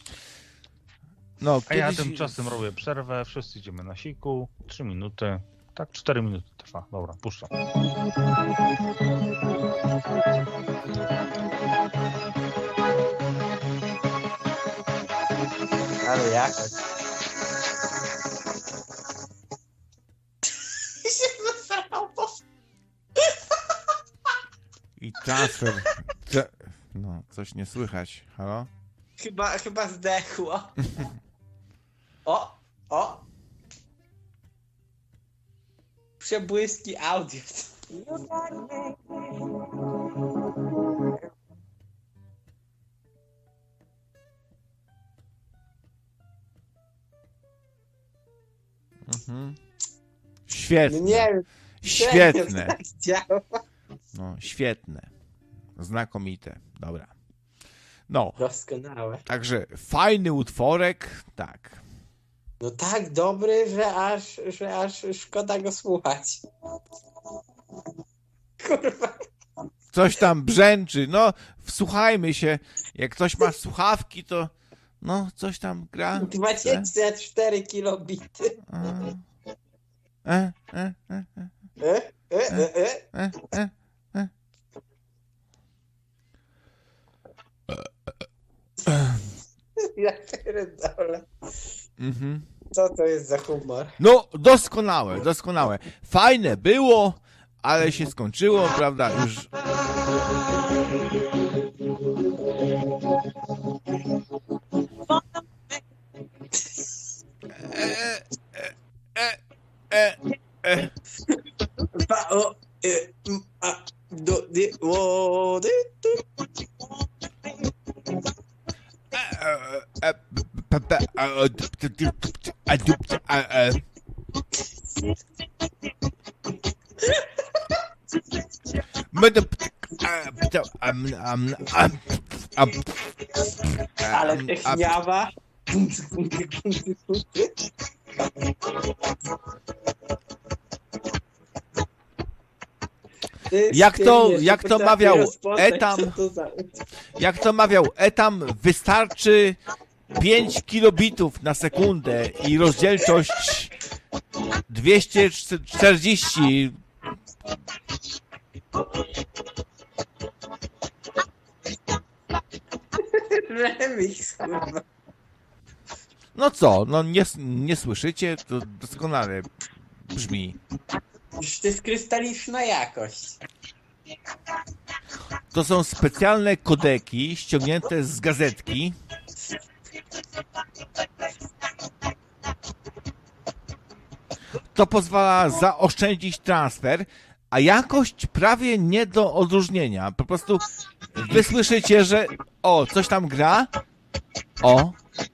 No, A ja kiedyś... tymczasem robię przerwę, wszyscy idziemy na siku, trzy minuty, tak, cztery minuty trwa. Dobra, puszczam. Ale jak? się zasrało. I transfer. Tra- No, coś nie słychać. Halo? Chyba, chyba zdechło. O, o. Przebłyski audio. Mhm. No Świetne. nie wiem. Świetne. Tak działa. No, świetne. Znakomite. Dobra. No, Doskonałe. także fajny utworek. Tak. No tak dobry, że aż, że aż szkoda go słuchać. Kurwa. Coś tam brzęczy. No, wsłuchajmy się. Jak ktoś ma słuchawki, to no, coś tam gra. dwadzieścia cztery kilobity. E, e, e, e. E, e, e, e. E, e, e. Ja pierdolę. Mhm. Co to jest za humor? No, doskonałe, doskonałe. Fajne było, ale się skończyło, prawda? Już. E, e, e, e. Pa, o, e, m, a, do, di, o, di, tu. Ale techniawa. Jak to, jak to mawiał Etam, To za... jak to mawiał Etam, wystarczy pięć kilobitów na sekundę i rozdzielczość dwieście czterdzieści. Remix, kurwa. No co, no nie, nie słyszycie? To doskonale brzmi. Już to jest krystaliczna jakość. To są specjalne kodeki ściągnięte z gazetki. To pozwala zaoszczędzić transfer, a jakość prawie nie do odróżnienia. Po prostu wy słyszycie, że o, coś tam gra. O.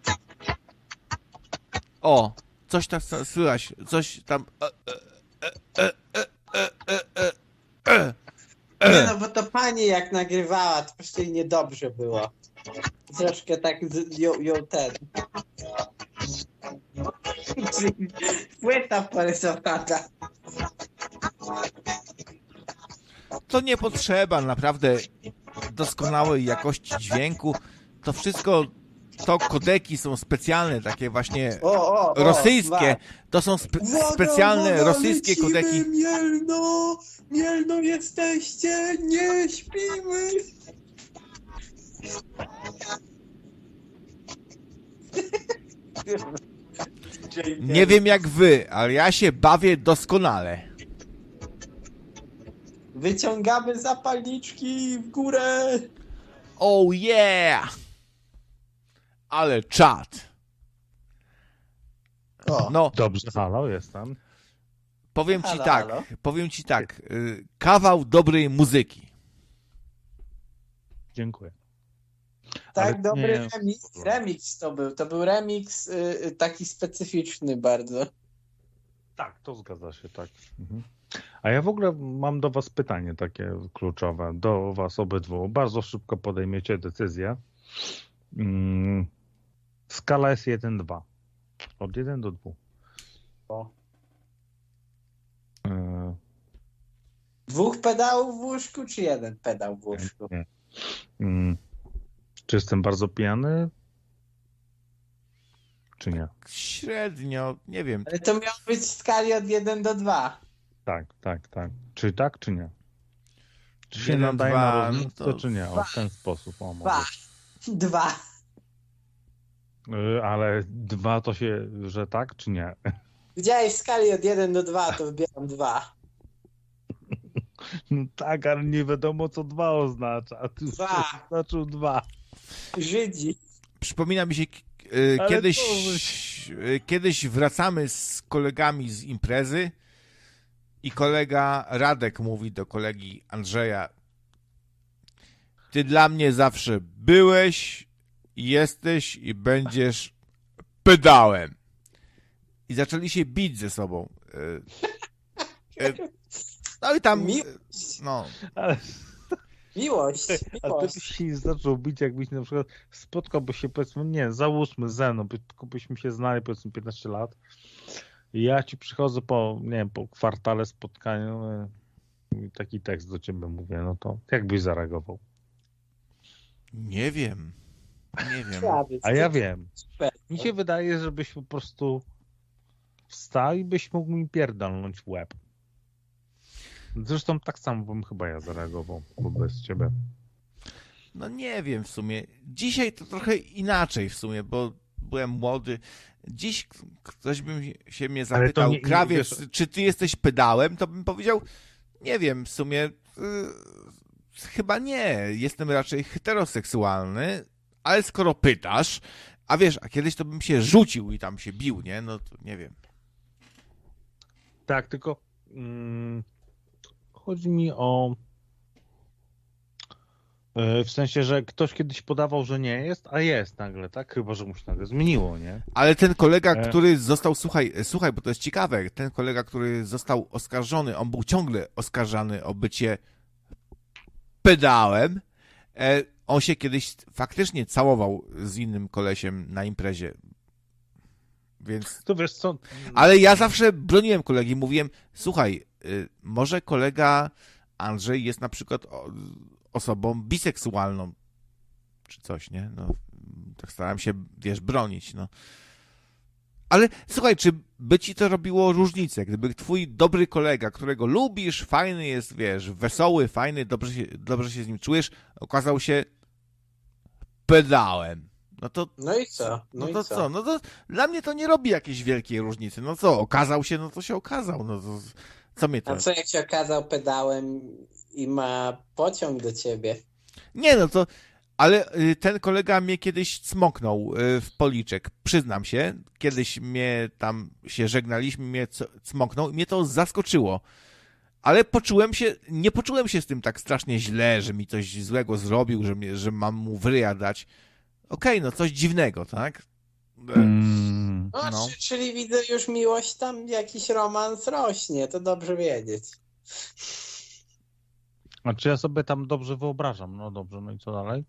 O, coś tam słychać, coś tam. Nie no, bo to pani jak nagrywała, to po prostu jej niedobrze było. Troszkę tak z- ją, ją ten. Płyta porysowana. To nie potrzeba naprawdę doskonałej jakości dźwięku. To wszystko, to kodeki są specjalne, takie właśnie O, o, o, rosyjskie. dwa. To są spe Woda, specjalne woda, rosyjskie lecimy, kodeki. Mielno, Mielno jesteście, nie śpimy. Nie wiem jak wy, ale ja się bawię doskonale. Wyciągamy zapalniczki w górę. Oh yeah! Ale czad. O. No, Dobrze, halo, jestem. powiem ci Halo, tak, halo. powiem ci tak, y, kawał dobrej muzyki. Dziękuję. Tak, Ale dobry nie- remix. Remix to był. To był remix y, y, taki specyficzny bardzo. Tak, to zgadza się, tak. Mhm. A ja w ogóle mam do was pytanie takie kluczowe, do was obydwu. Bardzo szybko podejmiecie decyzję. Mm, skala jest jeden dwa. Od jeden do dwóch. O. E, Dwóch pedałów w łóżku, czy jeden pedał w łóżku? nie. Mm, czy jestem bardzo pijany? Czy nie? Średnio, nie wiem. Ale to miało być w skali od jeden do dwa. Tak, tak, tak. Czy tak, czy nie? Czy się Jeden, nadaje dwa, na no różnicę, to czy nie? O, w ten sposób. O, może. Dwa. Dwa. Y, Ale dwa to się, że tak, czy nie? Widziałeś w skali od jeden do dwa, to wybieram dwa. No tak, ale nie wiadomo, co dwa oznacza. A ty Dwa. oznaczył dwa. Żydzi. Przypomina mi się, y, Ale kiedyś, to- y, kiedyś wracamy z kolegami z imprezy i kolega Radek mówi do kolegi Andrzeja: ty dla mnie zawsze byłeś, jesteś i będziesz pedałem. I zaczęli się bić ze sobą. Y, y, No i tam, Mi- y, no, Ale, Miłość. a ty Miłość. byś się nie zaczął bić, jakbyś na przykład spotkałbyś się, powiedzmy, nie, załóżmy ze mną, by- tylko byśmy się znali, powiedzmy, piętnaście lat. I ja ci przychodzę po, nie wiem, po kwartale spotkaniu y, i taki tekst do ciebie mówię, no to jak byś zareagował? nie wiem. Nie wiem. Prawie. A ja wiem. Mi się wydaje, żebyś po prostu wstał i byś mógł mi pierdolnąć w łeb. Zresztą tak samo bym chyba ja zareagował wobec ciebie. No nie wiem w sumie. Dzisiaj to trochę inaczej w sumie, bo byłem młody. Dziś ktoś by się mnie Ale to zapytał, nie- nie, krawiec, wiesz- czy ty jesteś pedałem, to bym powiedział, nie wiem, w sumie yy, chyba nie. Jestem raczej heteroseksualny, ale skoro pytasz, a wiesz, a kiedyś to bym się rzucił i tam się bił, nie? No to nie wiem. Tak, tylko mm, chodzi mi o e, w sensie, że ktoś kiedyś podawał, że nie jest, a jest nagle, tak? Chyba, że mu się nagle zmieniło, nie? Ale ten kolega, E. który został, słuchaj, słuchaj, bo to jest ciekawe, ten kolega, który został oskarżony, on był ciągle oskarżany o bycie pedałem, e, on się kiedyś faktycznie całował z innym kolesiem na imprezie. Więc... To wiesz co? Ale ja zawsze broniłem kolegi, mówiłem, słuchaj, y, może kolega Andrzej jest na przykład o, osobą biseksualną, czy coś, nie? No, tak starałem się, wiesz, bronić, no. Ale słuchaj, czy by ci to robiło różnicę, gdyby twój dobry kolega, którego lubisz, fajny jest, wiesz, wesoły, fajny, dobrze się, dobrze się z nim czujesz, okazał się pedałem. No to No i co? No, No, to i co? co? No to dla mnie to nie robi jakiejś wielkiej różnicy. No co, okazał się, no to się okazał. No to co mnie to... A co jak się okazał pedałem i ma pociąg do ciebie? Nie, no to... Ale y, ten kolega mnie kiedyś cmoknął y, w policzek. Przyznam się, kiedyś mnie tam się żegnaliśmy, mnie c- cmoknął i mnie to zaskoczyło. Ale poczułem się, nie poczułem się z tym tak strasznie źle, że mi coś złego zrobił, że, mnie, że mam mu w ryja dać. Okej, no coś dziwnego, tak? Mm, No, No. Czy, czyli widzę już miłość tam, jakiś romans rośnie, to dobrze wiedzieć. a czy ja sobie tam dobrze wyobrażam? No dobrze, no i co dalej?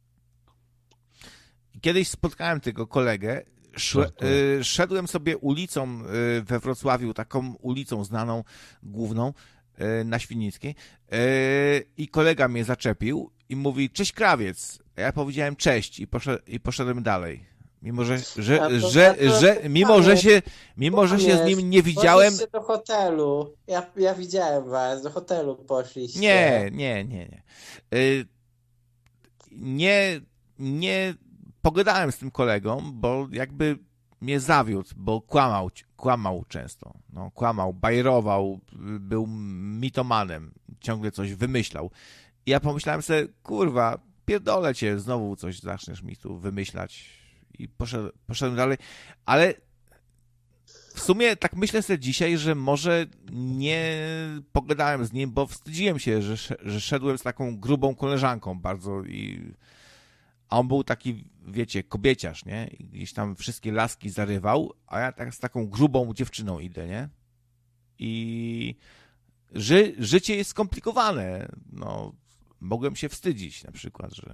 Kiedyś spotkałem tego kolegę, szle, Żartuję. y, szedłem sobie ulicą y, we Wrocławiu, taką ulicą znaną, główną, y, na Świdnickiej y, i kolega mnie zaczepił i mówi, cześć krawiec. A ja powiedziałem cześć i, poszedł, i poszedłem dalej. Mimo, że, A że, to- że, a to- że, mimo, że się, mimo, że się z Kłamiesz. nim nie widziałem, Poszliście do hotelu. Ja, ja widziałem was, do hotelu poszliście. nie, nie, nie, nie. Y, Nie, nie pogadałem z tym kolegą, bo jakby mnie zawiódł, bo kłamał, kłamał często. No, kłamał, bajerował, był mitomanem, ciągle coś wymyślał. I ja pomyślałem sobie, kurwa, pierdolę cię, znowu coś zaczniesz mi tu wymyślać. I poszedłem, poszedłem dalej, ale w sumie tak myślę sobie dzisiaj, że może nie pogadałem z nim, bo wstydziłem się, że, sz- że szedłem z taką grubą koleżanką bardzo i a on był taki, wiecie, kobieciarz, nie? I gdzieś tam wszystkie laski zarywał, a ja tak z taką grubą dziewczyną idę, nie? I ży, życie jest skomplikowane. No, mogłem się wstydzić na przykład, że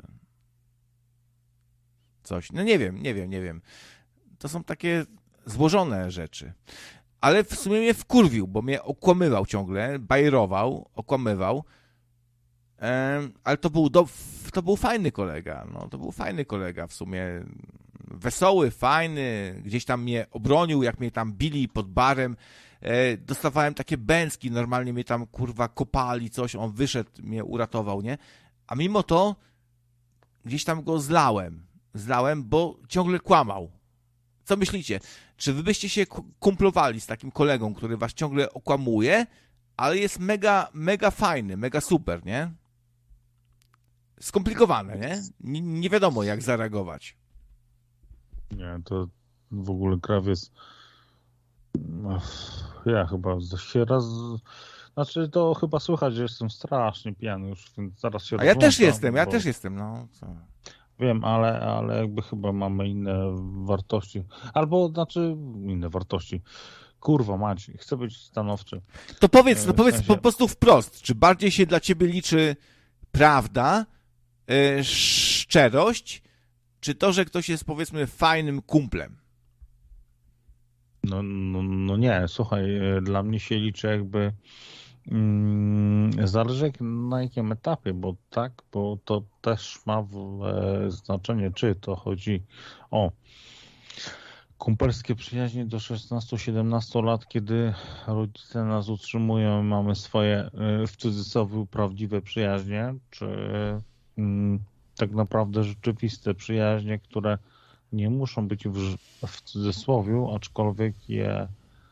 coś, no nie wiem, nie wiem, nie wiem. To są takie złożone rzeczy. Ale w sumie mnie wkurwił, bo mnie okłamywał ciągle, bajerował, okłamywał. Em, ale to był, do, to był fajny kolega, no, to był fajny kolega w sumie, wesoły, fajny, gdzieś tam mnie obronił, jak mnie tam bili pod barem, e, dostawałem takie bęcki, normalnie mnie tam, kurwa, kopali, coś, on wyszedł, mnie uratował, nie? A mimo to gdzieś tam go zlałem, zlałem, bo ciągle kłamał. Co myślicie? Czy wy byście się ku- kumplowali z takim kolegą, który was ciągle okłamuje, ale jest mega, mega fajny, mega super, nie? Skomplikowane, nie? Nie, nie wiadomo, jak zareagować. Nie, to w ogóle krawiec. No, ja chyba się raz. Znaczy, to chyba słychać, że jestem strasznie pijany już, więc zaraz się A ja też rozłączam, jestem, ja bo- też jestem, no. Co? Wiem, ale, ale jakby chyba mamy inne wartości. Albo, znaczy, inne wartości. Kurwa mać, chcę być stanowczy. To powiedz, no W powiedz sensie- po prostu wprost, czy bardziej się dla ciebie liczy prawda, yy, szczerość, czy to, że ktoś jest, powiedzmy, fajnym kumplem? No, no, no nie, słuchaj, e, dla mnie się liczy jakby mm, zależy jak, na jakim etapie, bo tak, bo to też ma w, e, znaczenie, czy to chodzi o kumpelskie przyjaźnie do szesnastu siedemnastu lat, kiedy rodzice nas utrzymują, mamy swoje w cudzysłowie prawdziwe przyjaźnie, czy mm, tak naprawdę rzeczywiste przyjaźnie, które nie muszą być w, w cudzysłowiu, aczkolwiek je...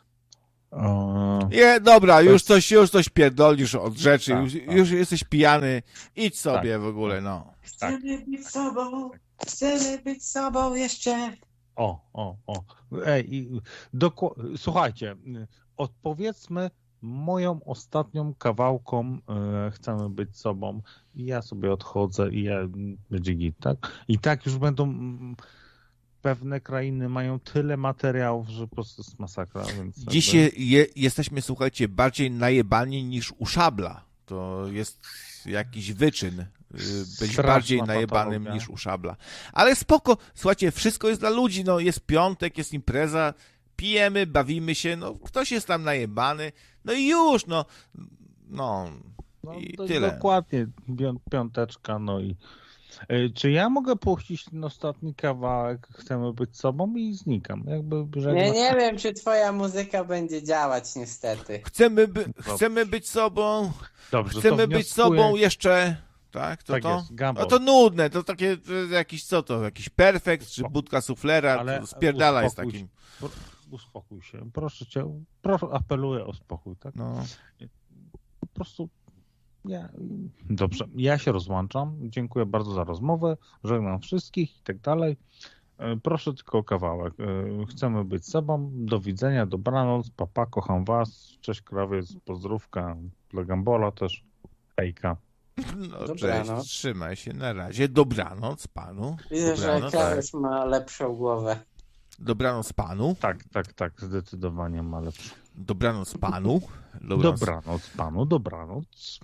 E... Nie, dobra, już coś, już coś pierdolisz od rzeczy, Tak, już, tak. już jesteś pijany, idź sobie Tak. w ogóle, no. Chcemy być sobą, chcemy być sobą jeszcze. O, o, o. Ej, i doku- słuchajcie, odpowiedzmy moją ostatnią kawałką e, chcemy być sobą i ja sobie odchodzę i ja będzie git, tak? I tak już będą mm, pewne krainy mają tyle materiałów, że po prostu jest masakra. Więc Dziś jakby- je, je, jesteśmy, słuchajcie, bardziej najebani niż u Szabla. To jest jakiś wyczyn. y, Być Straszna bardziej najebanym patologia. niż u Szabla. Ale spoko, słuchajcie, wszystko jest dla ludzi, no jest piątek, jest impreza, pijemy, bawimy się, no ktoś jest tam najebany, no i już, no, no No, i to tyle. Dokładnie, pią- piąteczka, no i y, czy ja mogę puścić ten ostatni kawałek Chcemy być sobą i znikam? Jakby, że Nie, nie wiem, czy twoja muzyka będzie działać niestety. Chcemy, by, chcemy być sobą, Dobrze, chcemy to być wnioskuję- sobą jeszcze, tak, to Tak to? jest, Gumball. No to nudne, to takie to jakiś, co to, jakiś perfekt, czy budka suflera, Ale to spierdala jest uspokój takim, Pro- Uspokój się, proszę cię, proszę, apeluję o spokój, tak? no. Po prostu ja... Dobrze, ja się rozłączam, dziękuję bardzo za rozmowę, żegnam wszystkich i tak dalej. E, Proszę tylko o kawałek. E, Chcemy być sobą, do widzenia, dobranoc, papa, kocham was, cześć krawiec, pozdrówka dla Gambola też, hejka. No Dobranoc. cześć, trzymaj się, na razie, dobranoc panu, Widzę, że dobranoc, Klaus ma lepszą głowę. dobranoc panu, Tak, tak, tak, zdecydowanie ma lepszy. dobranoc panu, dobranoc. Dobranoc panu, dobranoc.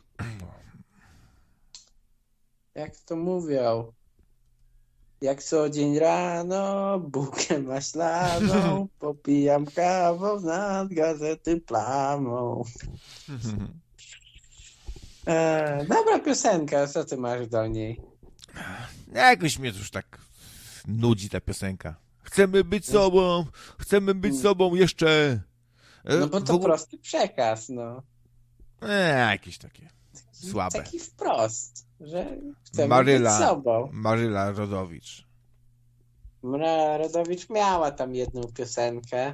Jak to mówią? Jak co dzień rano, bułkę maślaną, popijam kawą nad gazety plamą. E, dobra piosenka, co ty masz do niej? Jakoś mnie już tak nudzi ta piosenka. Chcemy być sobą, chcemy być sobą jeszcze. E, No bo w to ogóle- prosty przekaz, no. E, jakieś takie słabe. Taki wprost, że chcemy Maryla. być sobą. Maryla Rodowicz. Mra Rodowicz miała tam jedną piosenkę.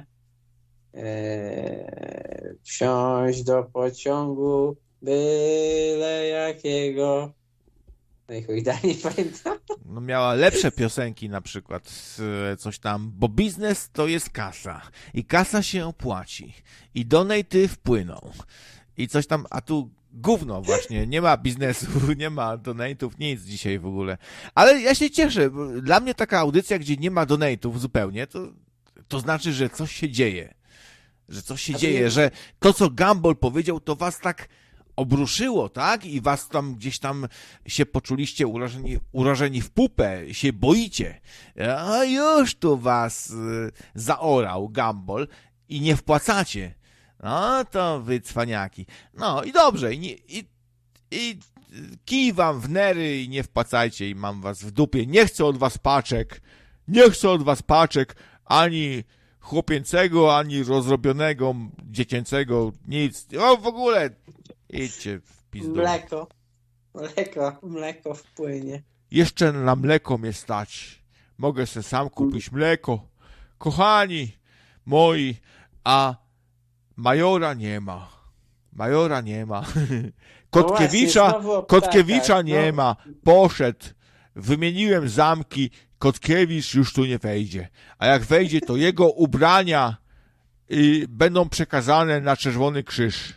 Eee, wsiąść do pociągu byle jakiego. No i chuj, dalej nie pamiętam. No miała lepsze piosenki na przykład, e, coś tam, bo biznes to jest kasa i kasa się opłaci i donaty wpłyną i coś tam, a tu gówno właśnie, nie ma biznesu, nie ma donatów, nic dzisiaj w ogóle. Ale ja się cieszę, bo dla mnie taka audycja, gdzie nie ma donatów zupełnie, to, to znaczy, że coś się dzieje, że coś się A dzieje, ty- że to, co Gumball powiedział, to was tak obruszyło, tak? I was tam gdzieś tam się poczuliście urażeni, urażeni w pupę, się boicie. A już tu was y, zaorał Gumball i nie wpłacacie. No to wy cwaniaki. No i dobrze, i, nie- i, i kij wam w nery i nie wpłacajcie i mam was w dupie. Nie chcę od was paczek, nie chcę od was paczek, ani chłopięcego, ani rozrobionego, dziecięcego, nic. O, w ogóle idźcie w pizdu. Mleko. Mleko, mleko wpłynie. Jeszcze na mleko mnie stać. Mogę se sam kupić mleko. Kochani moi, a majora nie ma. Majora nie ma. Kotkiewicza, No właśnie, znowu o Kotkiewicza ptakach, nie no. ma. Poszedł. Wymieniłem zamki. Kotkiewicz już tu nie wejdzie. A jak wejdzie, to jego ubrania y, będą przekazane na Czerwony Krzyż.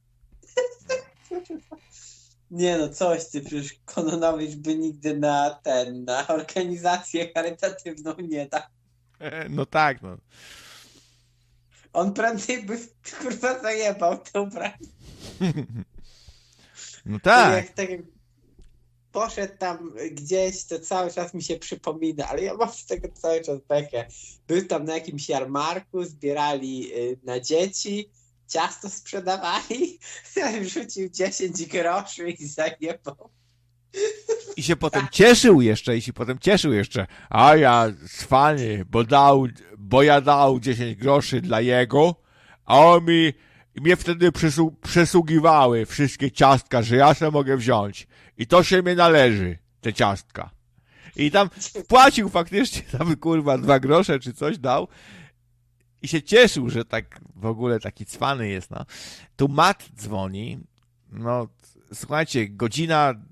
Nie no, coś ty, przecież Kononowicz by nigdy na ten, na organizację charytatywną nie da. No tak, no. On prędzej by kurwa zajebał te ubrania. No Tak. tak. Jak, tak jak poszedł tam gdzieś, to cały czas mi się przypomina, ale ja mam z tego cały czas bekę. Był tam na jakimś jarmarku, zbierali y, na dzieci, ciasto sprzedawali, wrzucił dziesięć groszy i zajebał. i się potem cieszył jeszcze, i się potem cieszył jeszcze. A ja cwany, bo dał, bo ja dał dziesięć groszy dla jego, a on mi, i mnie wtedy przesu, przysługiwały wszystkie ciastka, że ja se mogę wziąć. I to się mnie należy, te ciastka. I tam płacił faktycznie, tam kurwa dwa grosze czy coś dał. I się cieszył, że tak w ogóle taki cwany jest, no. Tu Matt dzwoni, no, słuchajcie, godzina